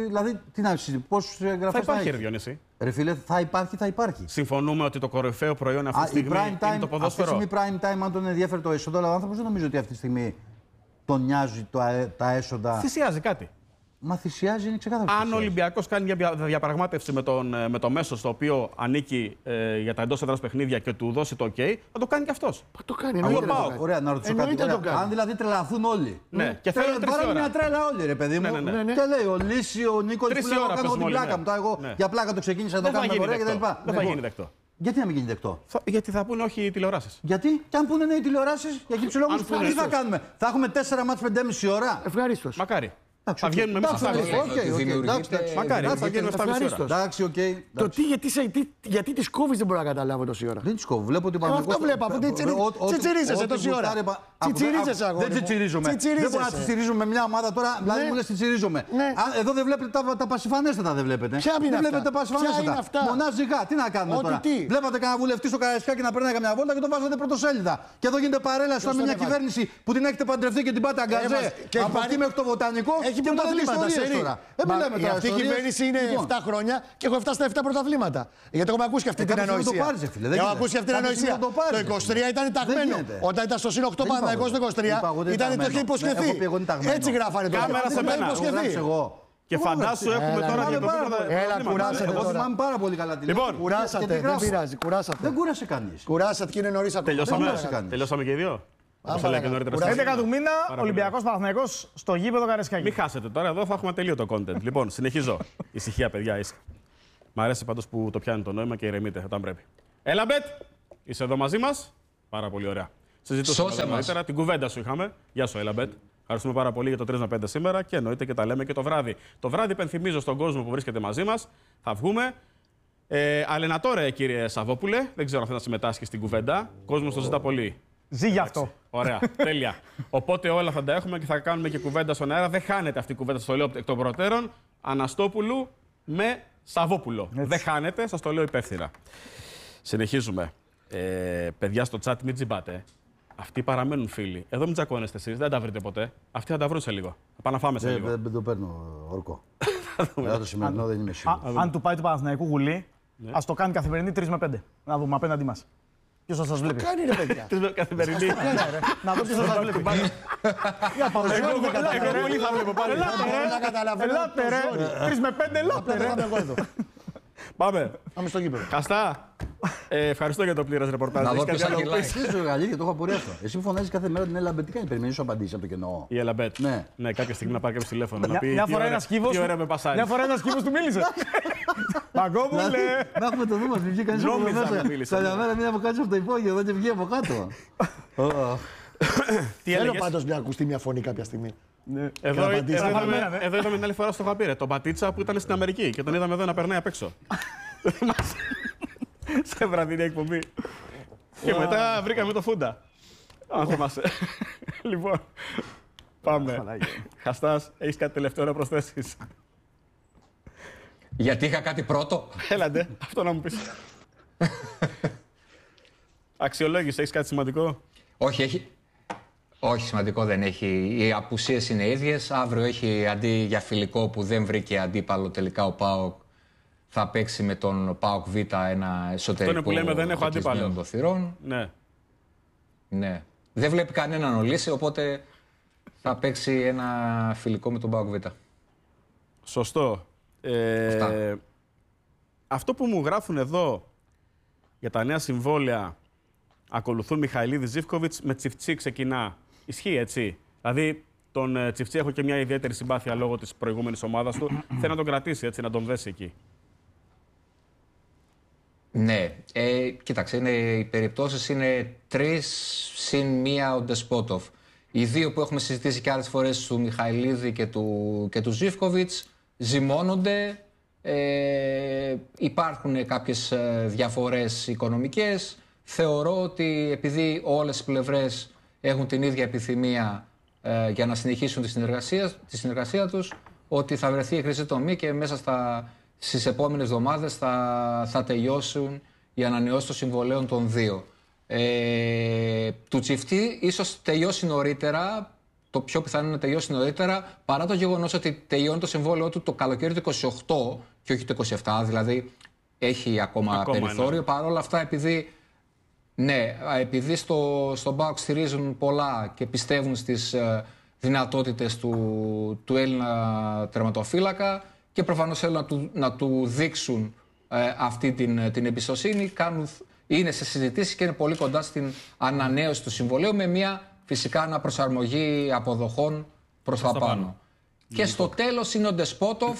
τι να συζητήσουμε. Πόσους εγγραφές θα υπάρχει, ρε Διονύση. Ρε φίλε, θα υπάρχει. Συμφωνούμε ότι το κορυφαίο προϊόν αυτή τη στιγμή είναι το ποδόσφαιρο. Αυτή τη στιγμή prime time, αν τον ενδιαφέρει το έσοδο, αλλά ο άνθρωπος δεν νομίζω ότι αυτή τη στιγμή τον νοιάζει τα έσοδα. Θυσιάζει κάτι. Μα θυσιάζει, είναι ξεκάθαρο. Αν ο Ολυμπιακός κάνει μια διαπραγμάτευση με το μέσο στο οποίο ανήκει για τα εντός έδρας παιχνίδια και του δώσει το OK, θα το κάνει και αυτός. Θα το κάνει. Ωραία, να ρωτήσω κάτι. Αν δηλαδή τρελαθούν όλοι. Ναι, και θέλουν μια τρέλα όλοι, ρε παιδί μου. Και λέει ο Λύση, ο Νίκολης που λέω, κάνω την πλάκα μου. Εγώ για πλάκα το ξεκίνησα να το κάνω ωραία κτλ. Δεν θα γίνει δεκτό. Γιατί να μην γίνει δεκτό? Γιατί θα πούνε όχι οι τηλεοράσεις. Γιατί? Και αν πούνε ναι οι τηλεοράσεις, για κύψη λόγους, τι θα κάνουμε? Θα έχουμε 4 μάτς 5,5 ώρα. Ευχαρίστως. Μακάρι. Θα βγαίνουμε μέσα στα μισή. Μακάρι, θα βγαίνουμε στα μισή ώρα. Εντάξει, οκ. Το γιατί τις κόβεις δεν μπορώ να καταλάβω τόση ώρα. Δεν τις κόβω. Βλέπω ότι αυτό βλέπω, αφού τσιρίζεσαι τόση ώρα. Τσιτσιρίζεσαι, αγόρι. Δεν τσιτσιρίζομαι. Δεν μπορώ να τσιτσιρίζομαι με μια ομάδα τώρα. Δηλαδή μου λες τσιτσιρίζομαι. Εδώ δεν βλέπετε τα πασιφανέστατα, δεν βλέπετε. Ποια είναι δεν αυτά? βλέπετε τα πασιφανέστατα. Μονάζικα, τι να κάνουμε τώρα. Βλέπατε κανένα βουλευτή στο Καραϊσκάκι να περνάει καμιά βόλτα και τον βάζατε πρωτοσέλιδα. Και εδώ γίνεται παρέλαση με μια κυβέρνηση που την έχετε παντρευτεί και την πάτε αγκαζέ. Από εκεί μέχρι το Βοτανικό έχει πρωταθλήματα. Αυτή η κυβέρνηση είναι 7 χρόνια και έχω φτάσει στα 7 πρωταθλήματα. Γιατί έχω ακούσει και αυτή την ανοησία. Έχω ακούσει αυτή την ανοησία. Το 23 ήταν ταγμένο. Όταν ήταν στο ΣΥΝ 8 Παναθηναϊκός το 23 ήταν το είχε υποσχεθεί. Έτσι γράφανε το κάμερα σε μένα. Και φαντάσου έχουμε τώρα και το Έλα, κουράσατε. Εγώ θυμάμαι πάρα πολύ καλά την Λοιπόν, κουράσατε, δεν πειράζει, κουράσατε. Δεν κούρασε κανείς. Κουράσατε και είναι νωρίς ακόμα. Τελειώσαμε και οι δύο. 11 του μήνα, Ολυμπιακός Παναθηναϊκός στο γήπεδο Καραϊσκάκη. Μην χάσετε τώρα, εδώ θα έχουμε τελείωτο content. Λοιπόν, συνεχίζω. Ησυχία, παιδιά, ήσυχα. Μ' αρέσει πάντως που το πιάνει το νόημα και ηρεμείτε όταν πρέπει. Έλα, Μπετ! Είσαι εδώ μαζί μας. Πάρα πολύ ωραία. Συζητούσαμε νωρίτερα, την κουβέντα σου είχαμε. Γεια σου, Έλα, Μπετ. Ευχαριστούμε πάρα πολύ για το 3 με 5 σήμερα και εννοείται και τα λέμε και το βράδυ. Το βράδυ, υπενθυμίζω στον κόσμο που βρίσκεται μαζί μας, θα βγούμε. Αλενατόρε, κύριε Σαββόπουλε, δεν ξέρω αν θέλει να συμμετάσχει στην κουβέντα. Ο κόσμος το ζητά πολύ. Ζει γι' αυτό. Ωραία, τέλεια. Οπότε όλα θα τα έχουμε και θα κάνουμε και κουβέντα στον αέρα. Δεν χάνεται αυτή η κουβέντα, σας το λέω εκ των προτέρων. Αναστόπουλου με Σαββόπουλο. Έτσι. Δεν χάνεται, σας το λέω υπεύθυνα. Συνεχίζουμε. Παιδιά στο chat, μην τζιμπάτε. Αυτοί παραμένουν φίλοι. Εδώ μην τσακώνεστε εσείς, δεν τα βρείτε ποτέ. Αυτοί θα τα βρουν σε λίγο. Θα πάμε να φάμε σε λίγο. Δεν το παίρνω, Ορκό. Για το σημερινό δεν είμαι σίγουρος. Αν του πάει του Παναθηναϊκού γουλή, ας το κάνει καθημερινή 3 με 5. Να δούμε απέναντί μας. Ποιος θα σας βλέπει. Κάνει ρε παιδιά. Καθημερινή. Να δω ποιος θα σας βλέπει. Για πάμε. Εγώ πολύ θα βλέπω πάλι. Ελάτε ρε. 3 με 5 ελάτε ρε. Πάμε. Πάμε στο γήπεδο. Χαστά. Ευχαριστώ για το πλήρες ρεπορτάζ. Να δω ποιος θα κυλάει. Εσύ σου εργαλείο και το έχω απορία αυτό. Εσύ φωνάζεις κάθε μέρα την Έλα Μπετ. Τι κάνει, περιμένεις να απαντήσεις από το κενό. Η Έλα Μπετ. Ναι, κάποια στιγμή να πάρει κάποιο τηλέφωνο. Να πει μια φορά ένας κύβος. Μια φορά ένας κύβος του μίλησε. Παγκόμουλε. Να έχουμε το δούμε, μην βγει κανείς από μέσα. Καλιά μέρα, μην αποκάτσει από το υπόγειο, εδώ και βγει από κάτω. Θέλω πάντως να ακουστεί μια φωνή κάποια στιγμή. Εδώ είδαμε την άλλη φορά στο Χαπίρε. Τον Πατίτσα που ήταν στην Αμερική και τον είδαμε εδώ να περνάει απ' έξω. Σε βραδινή εκπομπή. Και μετά βρήκαμε το Φούντα. Αν θυμάσαι. Λοιπόν, πάμε. Χαστάς, έχεις κάτι τελευταίο να προσθέσεις? Γιατί είχα κάτι πρώτο. Έλαντε, αυτό να μου πεις. Αξιολόγηση, έχεις κάτι σημαντικό? Όχι, σημαντικό δεν έχει. Οι απουσίες είναι ίδιες. Αύριο έχει αντί για φιλικό που δεν βρήκε αντίπαλο τελικά ο ΠΑΟΚ. Θα παίξει με τον ΠΑΟΚ Β ένα εσωτερικό. Αυτό είναι που λέμε δεν έχω αντίπαλο. Των θυρών. Ναι. Δεν βλέπει κανέναν ο Λύση, οπότε θα παίξει ένα φιλικό με τον ΠΑΟΚ Β. Σωστό. Αυτό που μου γράφουν εδώ για τα νέα συμβόλαια, ακολουθούν Μιχαηλίδη Ζίβκοβιτς, με Τσιφτσί ξεκινά. Ισχύει έτσι? Δηλαδή τον Τσιφτσί έχω και μια ιδιαίτερη συμπάθεια λόγω της προηγούμενης ομάδας του. Θέλει να τον κρατήσει έτσι, να τον δέσει εκεί. Ναι, κοίταξε, οι περιπτώσεις είναι 3 συν 1 ο Ντεσπότοφ. Οι δύο που έχουμε συζητήσει και άλλες φορές του Μιχαηλίδη και του Ζίβκοβιτς ζυμώνονται. Υπάρχουν κάποιες διαφορές οικονομικές. Θεωρώ ότι επειδή όλες οι πλευρές έχουν την ίδια επιθυμία για να συνεχίσουν τη συνεργασία τους, ότι θα βρεθεί η χρυσή τομή και μέσα στις επόμενες εβδομάδες θα τελειώσουν οι ανανεώσεις των συμβολέων των δύο. Του Τσιφτή ίσως τελειώσει νωρίτερα, το πιο πιθανό είναι να τελειώσει νωρίτερα, παρά το γεγονός ότι τελειώνει το συμβόλαιό του το καλοκαίρι του 28 και όχι το 27, δηλαδή έχει ακόμα περιθώριο. Παρ' όλα αυτά, επειδή στον ΠΑΟΚ στηρίζουν πολλά και πιστεύουν στις δυνατότητες του Έλληνα τερματοφύλακα και προφανώς θέλουν να του δείξουν αυτή την εμπιστοσύνη, είναι σε συζητήσεις και είναι πολύ κοντά στην ανανέωση του συμβολαίου με μια φυσικά αναπροσαρμογή αποδοχών προς τα πάνω. Και στο τέλος είναι ο Ντεσπότοφ,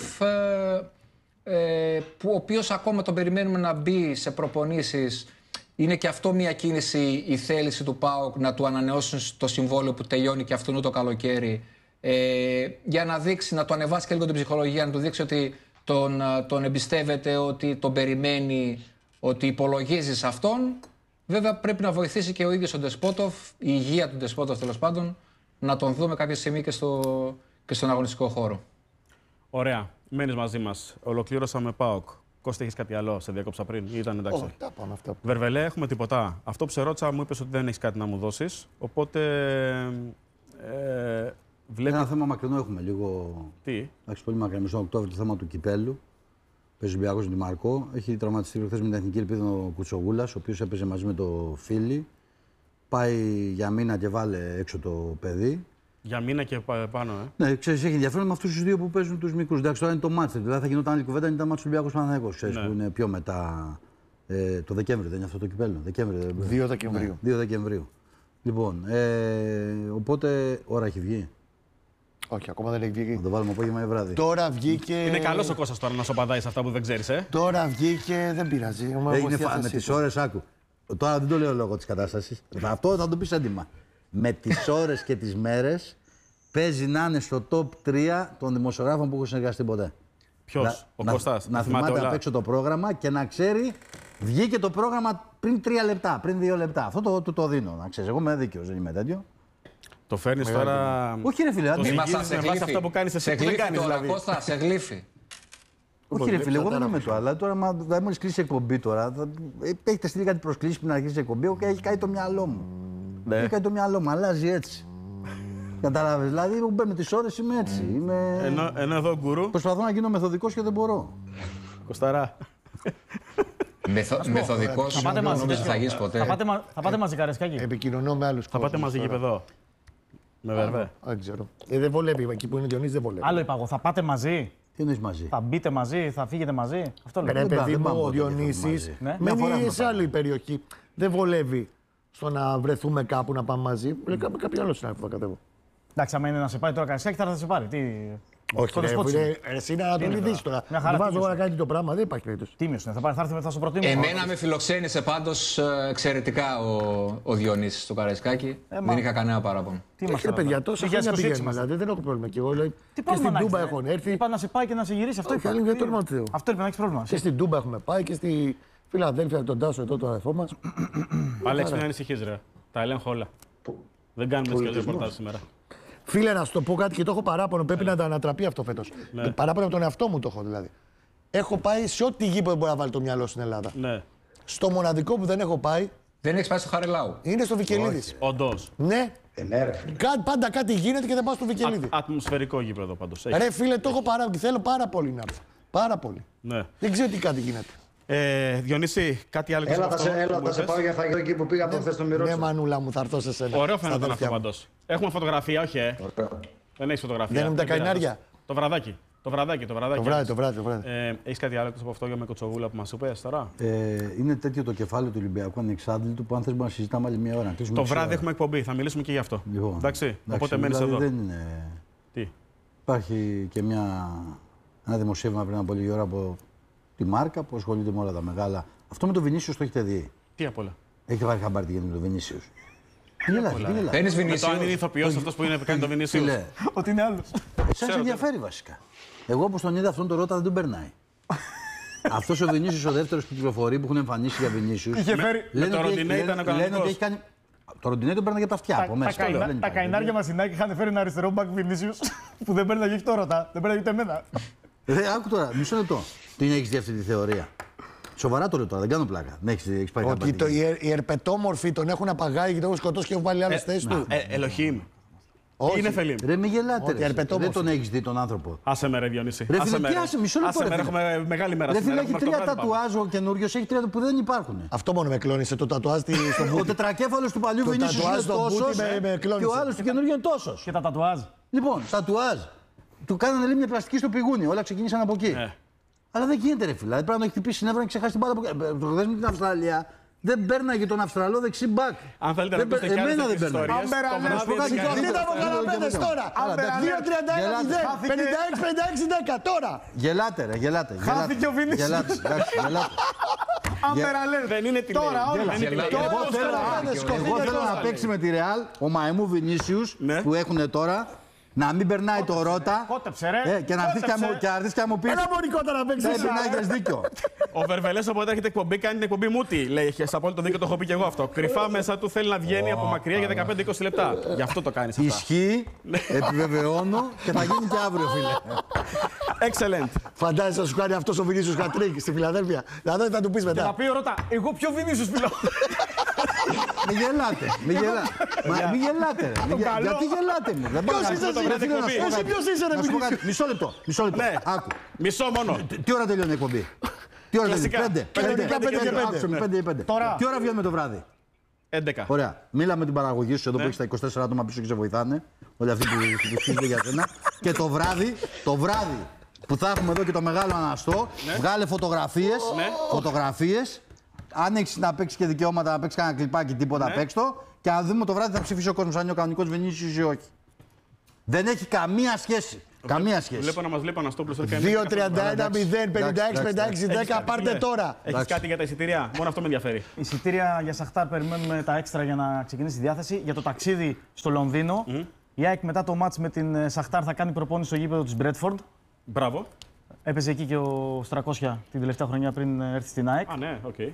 ο οποίος ακόμα τον περιμένουμε να μπει σε προπονήσεις. Είναι και αυτό μια κίνηση, η θέληση του ΠΑΟΚ να του ανανεώσουν το συμβόλαιο που τελειώνει και αυτόν το καλοκαίρι, για να δείξει, να του ανεβάσει και λίγο την ψυχολογία, να του δείξει ότι τον εμπιστεύεται, ότι τον περιμένει, ότι υπολογίζει σε αυτόν. Βέβαια πρέπει να βοηθήσει και ο ίδιος ο Ντεσπότοφ, η υγεία του Ντεσπότοφ τέλος πάντων, να τον δούμε κάποια στιγμή και στον αγωνιστικό χώρο. Ωραία. Μένεις μαζί μας. Ολοκλήρωσαμε ΠΑΟΚ. Κώστα, έχεις κάτι άλλο? Σε διάκοψα πριν ή ήταν εντάξει? Όχι, τα πάμε αυτά. Βερβελέ, έχουμε τίποτα? Αυτό που σε ρώτησα μου είπες ότι δεν έχεις κάτι να μου δώσεις. Οπότε. Ένα θέμα μακρινό έχουμε λίγο. Τι? Εντάξει, πολύ μακρινό. Στον Οκτώβριο το θέμα του κυπέλου. Παίζει ο Ολυμπιακός με τη Μαρκό. Έχει τραυματιστεί χθες με την Εθνική Ελπίδα ο Κουτσογούλας, ο οποίος έπαιζε μαζί με το Φίλι. Πάει για μήνα και βάλε έξω το παιδί. Για μήνα και πάνω, Ναι, ξέρεις, έχει ενδιαφέρον με αυτούς τους δύο που παίζουν τους μικρούς. Εντάξει, τώρα είναι το μάτς. Δηλαδή θα γινόταν άλλη κουβέντα, είναι τα μάτς του Ολυμπιακού Παναθηναϊκός. Ξέρεις, που είναι πιο μετά. Το Δεκέμβριο, δεν είναι αυτό το κυπέλλο? 2 Δεκεμβρίου. 2 Δεκεμβρίου. Λοιπόν, οπότε ώρα έχει βγει. Όχι, ακόμα δεν έχει βγει. Θα το βάλουμε απόγευμα ή βράδυ. Τώρα βγήκε. Είναι καλός ο Κώστας τώρα να σου απαντάει σε αυτά που δεν ξέρεις, Τώρα βγήκε, δεν πειράζει. Έγινε με τις ώρες, άκου. Τώρα δεν το λέω λόγω της κατάστασης. Αυτό θα το πεις έντιμα. Με τις ώρες και τις μέρες παίζει να είναι στο top 3 των δημοσιογράφων που έχουν συνεργαστεί ποτέ. Ποιος? Ο Κώστας? Να θυμάται απ' έξω το πρόγραμμα και να ξέρει, βγήκε το πρόγραμμα πριν 3 λεπτά, πριν 2 λεπτά. Αυτό το δίνω, να ξέρεις. Εγώ είμαι δίκαιος, δεν είμαι τέτοιο. Το φέρνεις τώρα. Όχι, ρε φίλε, το ζυγίζεις με βάση αυτό που κάνεις εσύ. Σε γλύφει τώρα, δηλαδή. Κώστα, σε γλύφει. Όχι, ρε φίλε, εγώ δεν είμαι το αλλά. Τώρα, μόλις κλείσει η εκπομπή τώρα, έχετε στείλει κάτι προσκλήσεις πριν να αρχίσει η εκπομπή, έχει καεί το μυαλό μου. Έχει καεί το μυαλό μου, αλλάζει έτσι. Κατάλαβες, δηλαδή, εγώ με τις ώρες είμαι έτσι. Ενώ εδώ, γκουρού. Προσπαθώ να γίνω μεθοδικός και δεν μπορώ. Κωσταρά. Μεθοδικός, δεν νομίζω ότι θα γίνεις ποτέ. Θα πάτε μαζί, Καρεσκάκη? Επικοινωνώ με άλλους. Θα πάτε μαζί γήπεδο? Με Βερβέ? Δεν ξέρω. Δεν βολεύει, εκεί που είναι ο Διονύσης δεν βολεύει. Άλλο είπα εγώ, θα πάτε μαζί. Τι εννοείς μαζί? Θα μπείτε μαζί, θα φύγετε μαζί. Αυτό λέω. Ρε παιδί μου, ο Διονύσης μένει σε άλλη περιοχή. Δεν βολεύει στο να βρεθούμε κάπου να πάμε μαζί. Λέει κάποιο άλλο συνάδελφο θα κατέβω. Εντάξει, άμα είναι να σε πάρει τώρα Καρεσκάκη, θα σε πάρει. Όχι, εσύ να τον ειδήσεις τώρα. Δεν βάζω εγώ να κάνει το πράγμα, δεν υπάρχει περίπτωση. Τίμιος είναι, θα έρθει, θα σου προτείνω. Εμένα με φιλοξένησε πάντως εξαιρετικά ο Διονύσης στο Καρεσκάκη. Δεν είχα κανένα παράπονο. Τι είμαστε, παιδιά, τόσα χρόνια πηγαίνουμε, δηλαδή δεν έχω πρόβλημα. Και εγώ λέω, και στην Τούμπα έχουν έρθει. Είπα να σε πάει και να σε γυρίσει, αυτό είπα. Αυτό είπε να έχεις πρόβλημα. Και στην Τούμπα έχουμε πάει και στη Φιλαδέλφια, τον Τάσο εδώ, τον αδερφό μας. Αλέξη, μην ανησυχείς, ρε. Τα ελέγχω όλα. Δεν κάνουμε τέτοιο ρεπορτάζ σήμερα. Φίλε, να σου το πω κάτι και το έχω παράπονο. Πρέπει να τα ανατραπεί αυτό φέτος. Παράπονο από τον εαυτό μου το έχω δηλαδή. Έχω πάει σε ό,τι γήπεδο μπορεί να βάλει το μυαλό στην Ελλάδα. Ναι. Στο μοναδικό που δεν έχω πάει. Δεν έχεις πάει στο Χαριλάου? Είναι στο Βικελίδης. Όντως? Ναι. Πάντα κάτι γίνεται και δεν πάω στο Βικελίδη. Ατμοσφαιρικό γήπεδο πάντως. Ρε φίλε, το έχω παράπονο και θέλω πάρα πολύ να έρθω. Πάρα πολύ. Ναι. Δεν ξέρω τι κάτι γίνεται. Διονύση, κάτι άλλο? Έλα, θα σε πάω για φαγητό εκεί που πήγα από χθες το μυρό. Ναι, μανούλα μου, θα έρθω σε σένα. Ωραίο φαίνεται αυτό πάντως. Έχουμε φωτογραφία, όχι, Δεν έχεις φωτογραφία. Δεν είναι τα καϊνάρια. Το βραδάκι. Το βράδυ. Το βράδυ. Έχεις κάτι άλλο από αυτό για με Κοτσογούλα που μας είπες τώρα? Είναι τέτοιο το κεφάλαιο του Ολυμπιακού ανεξάντλητο που αν θες μπορούμε να συζητάμε άλλη μια ώρα. Το βράδυ έχουμε εκπομπή, θα μιλήσουμε και γι' αυτό. Λοιπόν, εντάξει, οπότε μένεις δηλαδή εδώ. Δεν είναι... Τι? Υπάρχει και ένα δημοσίευμα πριν από λίγη ώρα από τη Μάρκα που ασχολείται με όλα τα μεγάλα. Αυτό με το Βινίσιους το έχετε δει? Τι απ' όλα? Έχετε βάλει χαμπάρι τι γίνεται με το Βινίσιους? Παίρνεις Βινίσιους. Το αν είναι ηθοποιός αυτός που είναι κάνει το Βινίσιους. Ότι είναι άλλος. Σας ενδιαφέρει βασικά. Εγώ όπως τον είδα αυτόν τον Ρώτα δεν τον περνάει. Αυτός ο Βινίσιους ο δεύτερος που κυκλοφορεί που έχουν εμφανίσει για Βινίσιους. Το Ροντινέ ήταν ο κανονικός. Το Ροντινέ τον παίρναγε από τα αυτιά από μέσα. Τα καϊνάρια Μασινάκη είχαν φέρει ένα αριστερό μπακ Βινίσιους που δεν παίρναγε όχι το Ρώτα, δεν παίρναγε ούτε εμένα. Άκου τώρα, μισό λεπτό. Την έχεις δει αυτή τη θεωρία? Σοβαρά το λέω τώρα, δεν κάνω πλάκα. Έχεις πάει ότι οι ερπετόμορφοι τον έχουν απαγάγει και τον έχουν σκοτώσει και έχουν βάλει άλλες θέσεις του. Ελοχήμ. Είναι Φελίμ. Ρε μη γελάτε ρε. Δεν τον έχεις δει τον άνθρωπο. Άσε με ρε Διονύση. Ρε φίλε, τι άσε, μισό λεπτό ρε. Έχουμε μεγάλη μέρα σήμερα. Ρε φίλε, έχει 3 τατουάζ ο καινούριος, έχει 3 που δεν υπάρχουν. Αυτό μόνο με κλώνησε, το τατουάζ στο μπούτι. Ο τετρακέφαλος του παλιού Βινίσιους είναι τόσος και ο άλλος του καινούριου είναι τόσος. Και τα τατουάζ. Λοιπόν, τατουάζ. Του κάνανε λέει μια πλαστική στο πηγούνι, όλα ξεκίνησαν από εκεί. Αλλά δεν γίνεται ρε φίλε. Πρέπει να έχει χτυπήσει νεύρα και ξεχάσει την μπάλα. Το χθες με την Αυστραλία δεν πέρναγε τον Αυστραλό δεξί μπακ. Αν θέλετε να πείτε και άλλες ιστορίες. Κοίτα από καναπέδες τώρα. 2-31-0, 56-56-10 τώρα. Γελάτε ρε, γελάτε. Χάθηκε ο Βινίσιους. Αμπεραλέ, δεν είναι τηλεόραση. Εγώ θέλω να παίξει με τη Ρεάλ ο Μαϊμού Βινίσιους που έχουν τώρα Να μην περνάει το Ρότα. Κότεψε, ρε. Και να έρθει και να μου πει. Ένα μονικότα να παίξει. Πρέπει να έχει δίκιο. Ο Βερβελές όποτε έρχεται εκπομπή κάνει την εκπομπή μούτι. Λέει: έχει απόλυτο δίκιο, το έχω πει και εγώ αυτό. Κρυφά μέσα του θέλει να βγαίνει από μακριά για 15-20 λεπτά. Γι' αυτό το κάνει αυτό. Ισχύει, επιβεβαιώνω και θα γίνει και αύριο, φίλε. Excellent. Φαντάζεσαι να σου κάνει αυτό ο Βινίσιους χατρίκ στη Φιλαδέλφια. Δηλαδή θα του πει μετά. Θα πει ο Ρώτα, εγώ πιο Βινίσιους μιλάω. Μην γελάτε. Μην γελάτε. Γιατί γελάτε μου. Δεν Ποιος είσαι εσύ, εσύ ποιος είσαι ρε Βινίσιους. Μισό λεπτό. Άκου. Μισό μόνο. Τι ώρα τελειώνει η εκπομπή. Τι ώρα τελειώνει. 5. Τι ώρα βγαίνουμε το βράδυ. 11. Ωραία. Μίλα με την παραγωγή σου εδώ που έχει τα 24 άτομα πίσω και σε βοηθάνε. Όλοι αυτοί που στείλετε για σένα. Και το βράδυ που θα έχουμε εδώ και το μεγάλο αναστό, βγάλε φωτογραφίες. Αν έχει να παίξει και δικαιώματα, να παίξει κανένα κλιπάκι, τίποτα, παίξ' το. Και αν δούμε το βράδυ θα ψηφίσει ο κόσμος αν είναι ο κανονικός Βινίσιους ή όχι. Δεν έχει καμία σχέση. Καμία σχέση. Βλέπω να μας βλέπει Αναστόπουλος. 2-31-0-56-56-10, πάρτε τώρα. Έχεις κάτι για τα εισιτήρια, μόνο αυτό με ενδιαφέρει. Εισιτήρια για Σαχτάρ, περιμένουμε τα έξτρα για να ξεκινήσει η διάθεση. Για το ταξίδι στο Λονδίνο, η ΑΕΚ μετά το μάτς με την Σαχτάρ θα κάνει προπόνηση στο γήπεδο της Μπρέτφορντ. Μπράβο. Έπαιζε εκεί και ο Στρακόσια την τελευταία χρονιά πριν έρθει στην ΑΕΚ. Α, ναι, οκ.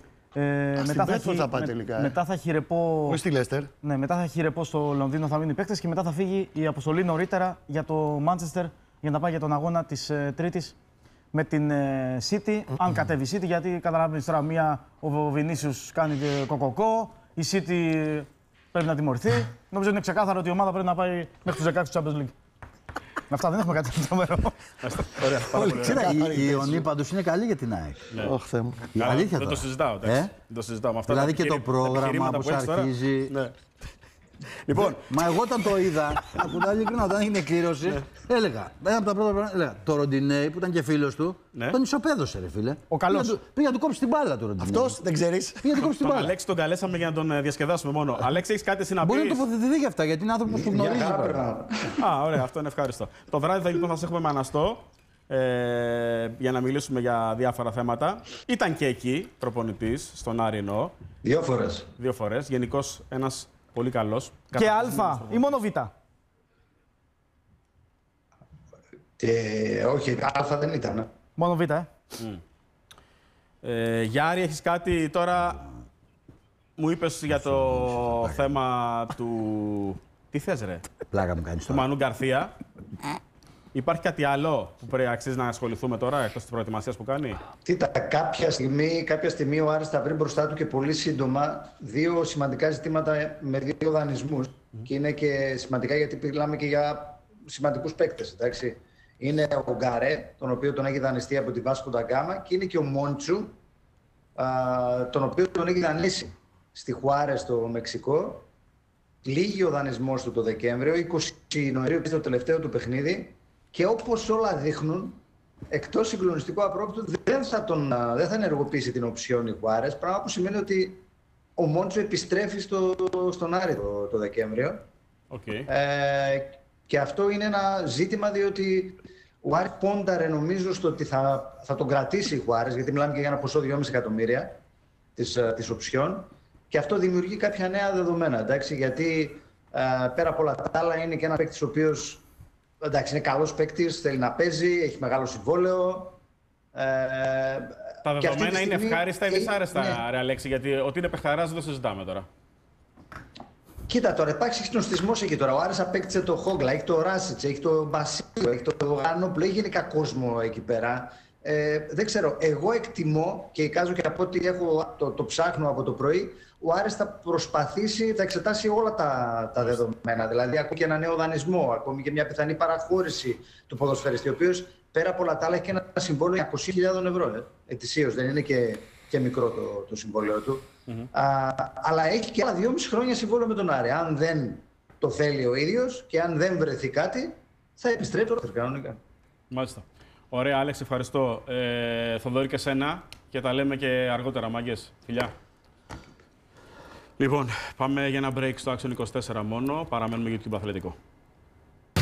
Μετά θα έχει ρεπό. Όχι στη Λέστερ. Ναι, μετά θα έχει ρεπό στο Λονδίνο, θα μείνει παίκτες και μετά θα φύγει η αποστολή νωρίτερα για το Μάντσεστερ για να πάει για τον αγώνα της Τρίτης με την City. Αν κατέβει η City, γιατί καταλαβαίνεις τώρα ο Βινίσιους κάνει κοκοκό, η City πρέπει να τιμωρηθεί. Νομίζω είναι ξεκάθαρο ότι η ομάδα πρέπει να πάει μέχρι τους 16 του Champions League. Με αυτά δεν έχουμε κάτι τρομερό. Ωραία. Η Ιωνή πάντως είναι καλή για την ΑΕΚ. Όχι, Θεέ μου. Δεν το συζητάω. Δηλαδή και το πρόγραμμα που αρχίζει. Λοιπόν, μα εγώ όταν το είδα, ειλικρινά, όταν έγινε κλήρωση, έλεγα. Ένα από τα πρώτα πράγματα έλεγα. Το Ροντινέι που ήταν και φίλος του, τον ισοπαίδωσε, ρε φίλε. Ο καλός. Πήγε να του κόψει την μπάλα του Ροντινέι. Αυτός δεν ξέρεις. Πήγε να του κόψει την μπάλα. Αλέξη τον καλέσαμε για να τον διασκεδάσουμε μόνο. Αλέξη, έχεις κάτι να πεις? Μπορεί να τοποθετηθεί για αυτά, γιατί είναι άνθρωπος που γνωρίζει. Α, ωραία, αυτό είναι ευχάριστο. Το βράδυ λοιπόν θα σε έχουμε με Αναστό για να μιλήσουμε για διάφορα θέματα. Ήταν και εκεί προπονητής, στον Άρη εννοώ. 2 φορές. 2 φορές. Γενικώς ένας πολύ καλός. Και Α ή μόνο Β? Όχι, Α δεν ήταν. Μόνο Β, Γιάρη, έχεις κάτι τώρα? Μου είπες για το θέμα του... Τι θες ρε? Πλάκα μου κάνεις του Μανού Γκαρθία. Υπάρχει κάτι άλλο που πρέπει αξίζει να ασχοληθούμε τώρα, εκτός της προετοιμασίας που κάνει? Κοίτα, κάποια στιγμή ο Άρης θα βρει μπροστά του και πολύ σύντομα 2 σημαντικά ζητήματα με 2 δανεισμούς. Και είναι και σημαντικά γιατί μιλάμε και για σημαντικούς παίκτες, εντάξει. Είναι ο Γκαρέ, τον οποίο τον έχει δανειστεί από τη Βάσκο ντα Γκάμα, και είναι και ο Μόντσου, τον οποίο τον έχει δανείσει στη Χουάρες στο Μεξικό. Λύγει ο δανεισμός του το Δεκέμβριο, 20 Νοεμβρίου το τελευταίο του παιχνίδι. Και όπως όλα δείχνουν, εκτός συγκλονιστικού απρόπτου, δεν θα ενεργοποιήσει την οψιόν η Χουάρες, πράγμα που σημαίνει ότι ο Μόντσο επιστρέφει στον Άρη το Δεκέμβριο. Okay. Και αυτό είναι ένα ζήτημα, διότι ο Άρης πόνταρε νομίζω στο ότι θα τον κρατήσει η Χουάρες, γιατί μιλάμε και για ένα ποσό 2,5 εκατομμύρια της οψιόν, και αυτό δημιουργεί κάποια νέα δεδομένα, εντάξει, γιατί πέρα από όλα τα άλλα είναι και ένα παίκτης ο οποίος, εντάξει, είναι καλός παίκτης, θέλει να παίζει, έχει μεγάλο συμβόλαιο. Τα δεδομένα είναι ευχάριστα ή δυσάρεστα, ναι. Ρε Αλέξη, γιατί ότι είναι παιχταράς δεν το συζητάμε τώρα. Κοίτα τώρα, υπάρχει συνοστισμός εκεί τώρα. Ο Άρης απέκτησε το Χόγκλα, έχει το Ράσιτς, έχει το Μπασίλιο, έχει το Γανόπουλο, έχει γενικά κόσμο εκεί πέρα. Δεν ξέρω, εγώ εκτιμώ και εικάζω και από ό,τι το ψάχνω από το πρωί, ο Άρης θα προσπαθήσει, θα εξετάσει όλα τα δεδομένα. Δηλαδή, ακόμη και ένα νέο δανεισμό, ακόμη και μια πιθανή παραχώρηση του ποδοσφαιριστή, ο οποίος πέρα από όλα τα άλλα έχει και ένα συμβόλαιο 200.000 ευρώ ετησίως. Δεν είναι και μικρό το συμβόλαιο του. Αλλά έχει και άλλα 2,5 χρόνια συμβόλαιο με τον Άρη. Αν δεν το θέλει ο ίδιος και αν δεν βρεθεί κάτι, θα επιστρέψει τώρα κανονικά. Μάλιστα. Ωραία, Άλεξ, ευχαριστώ. Θοδωρή και σένα, και τα λέμε και αργότερα, μάγκες. Φιλιά. Λοιπόν, πάμε για ένα break στο Action 24 μόνο. Παραμένουμε YouTube Αθλητικό.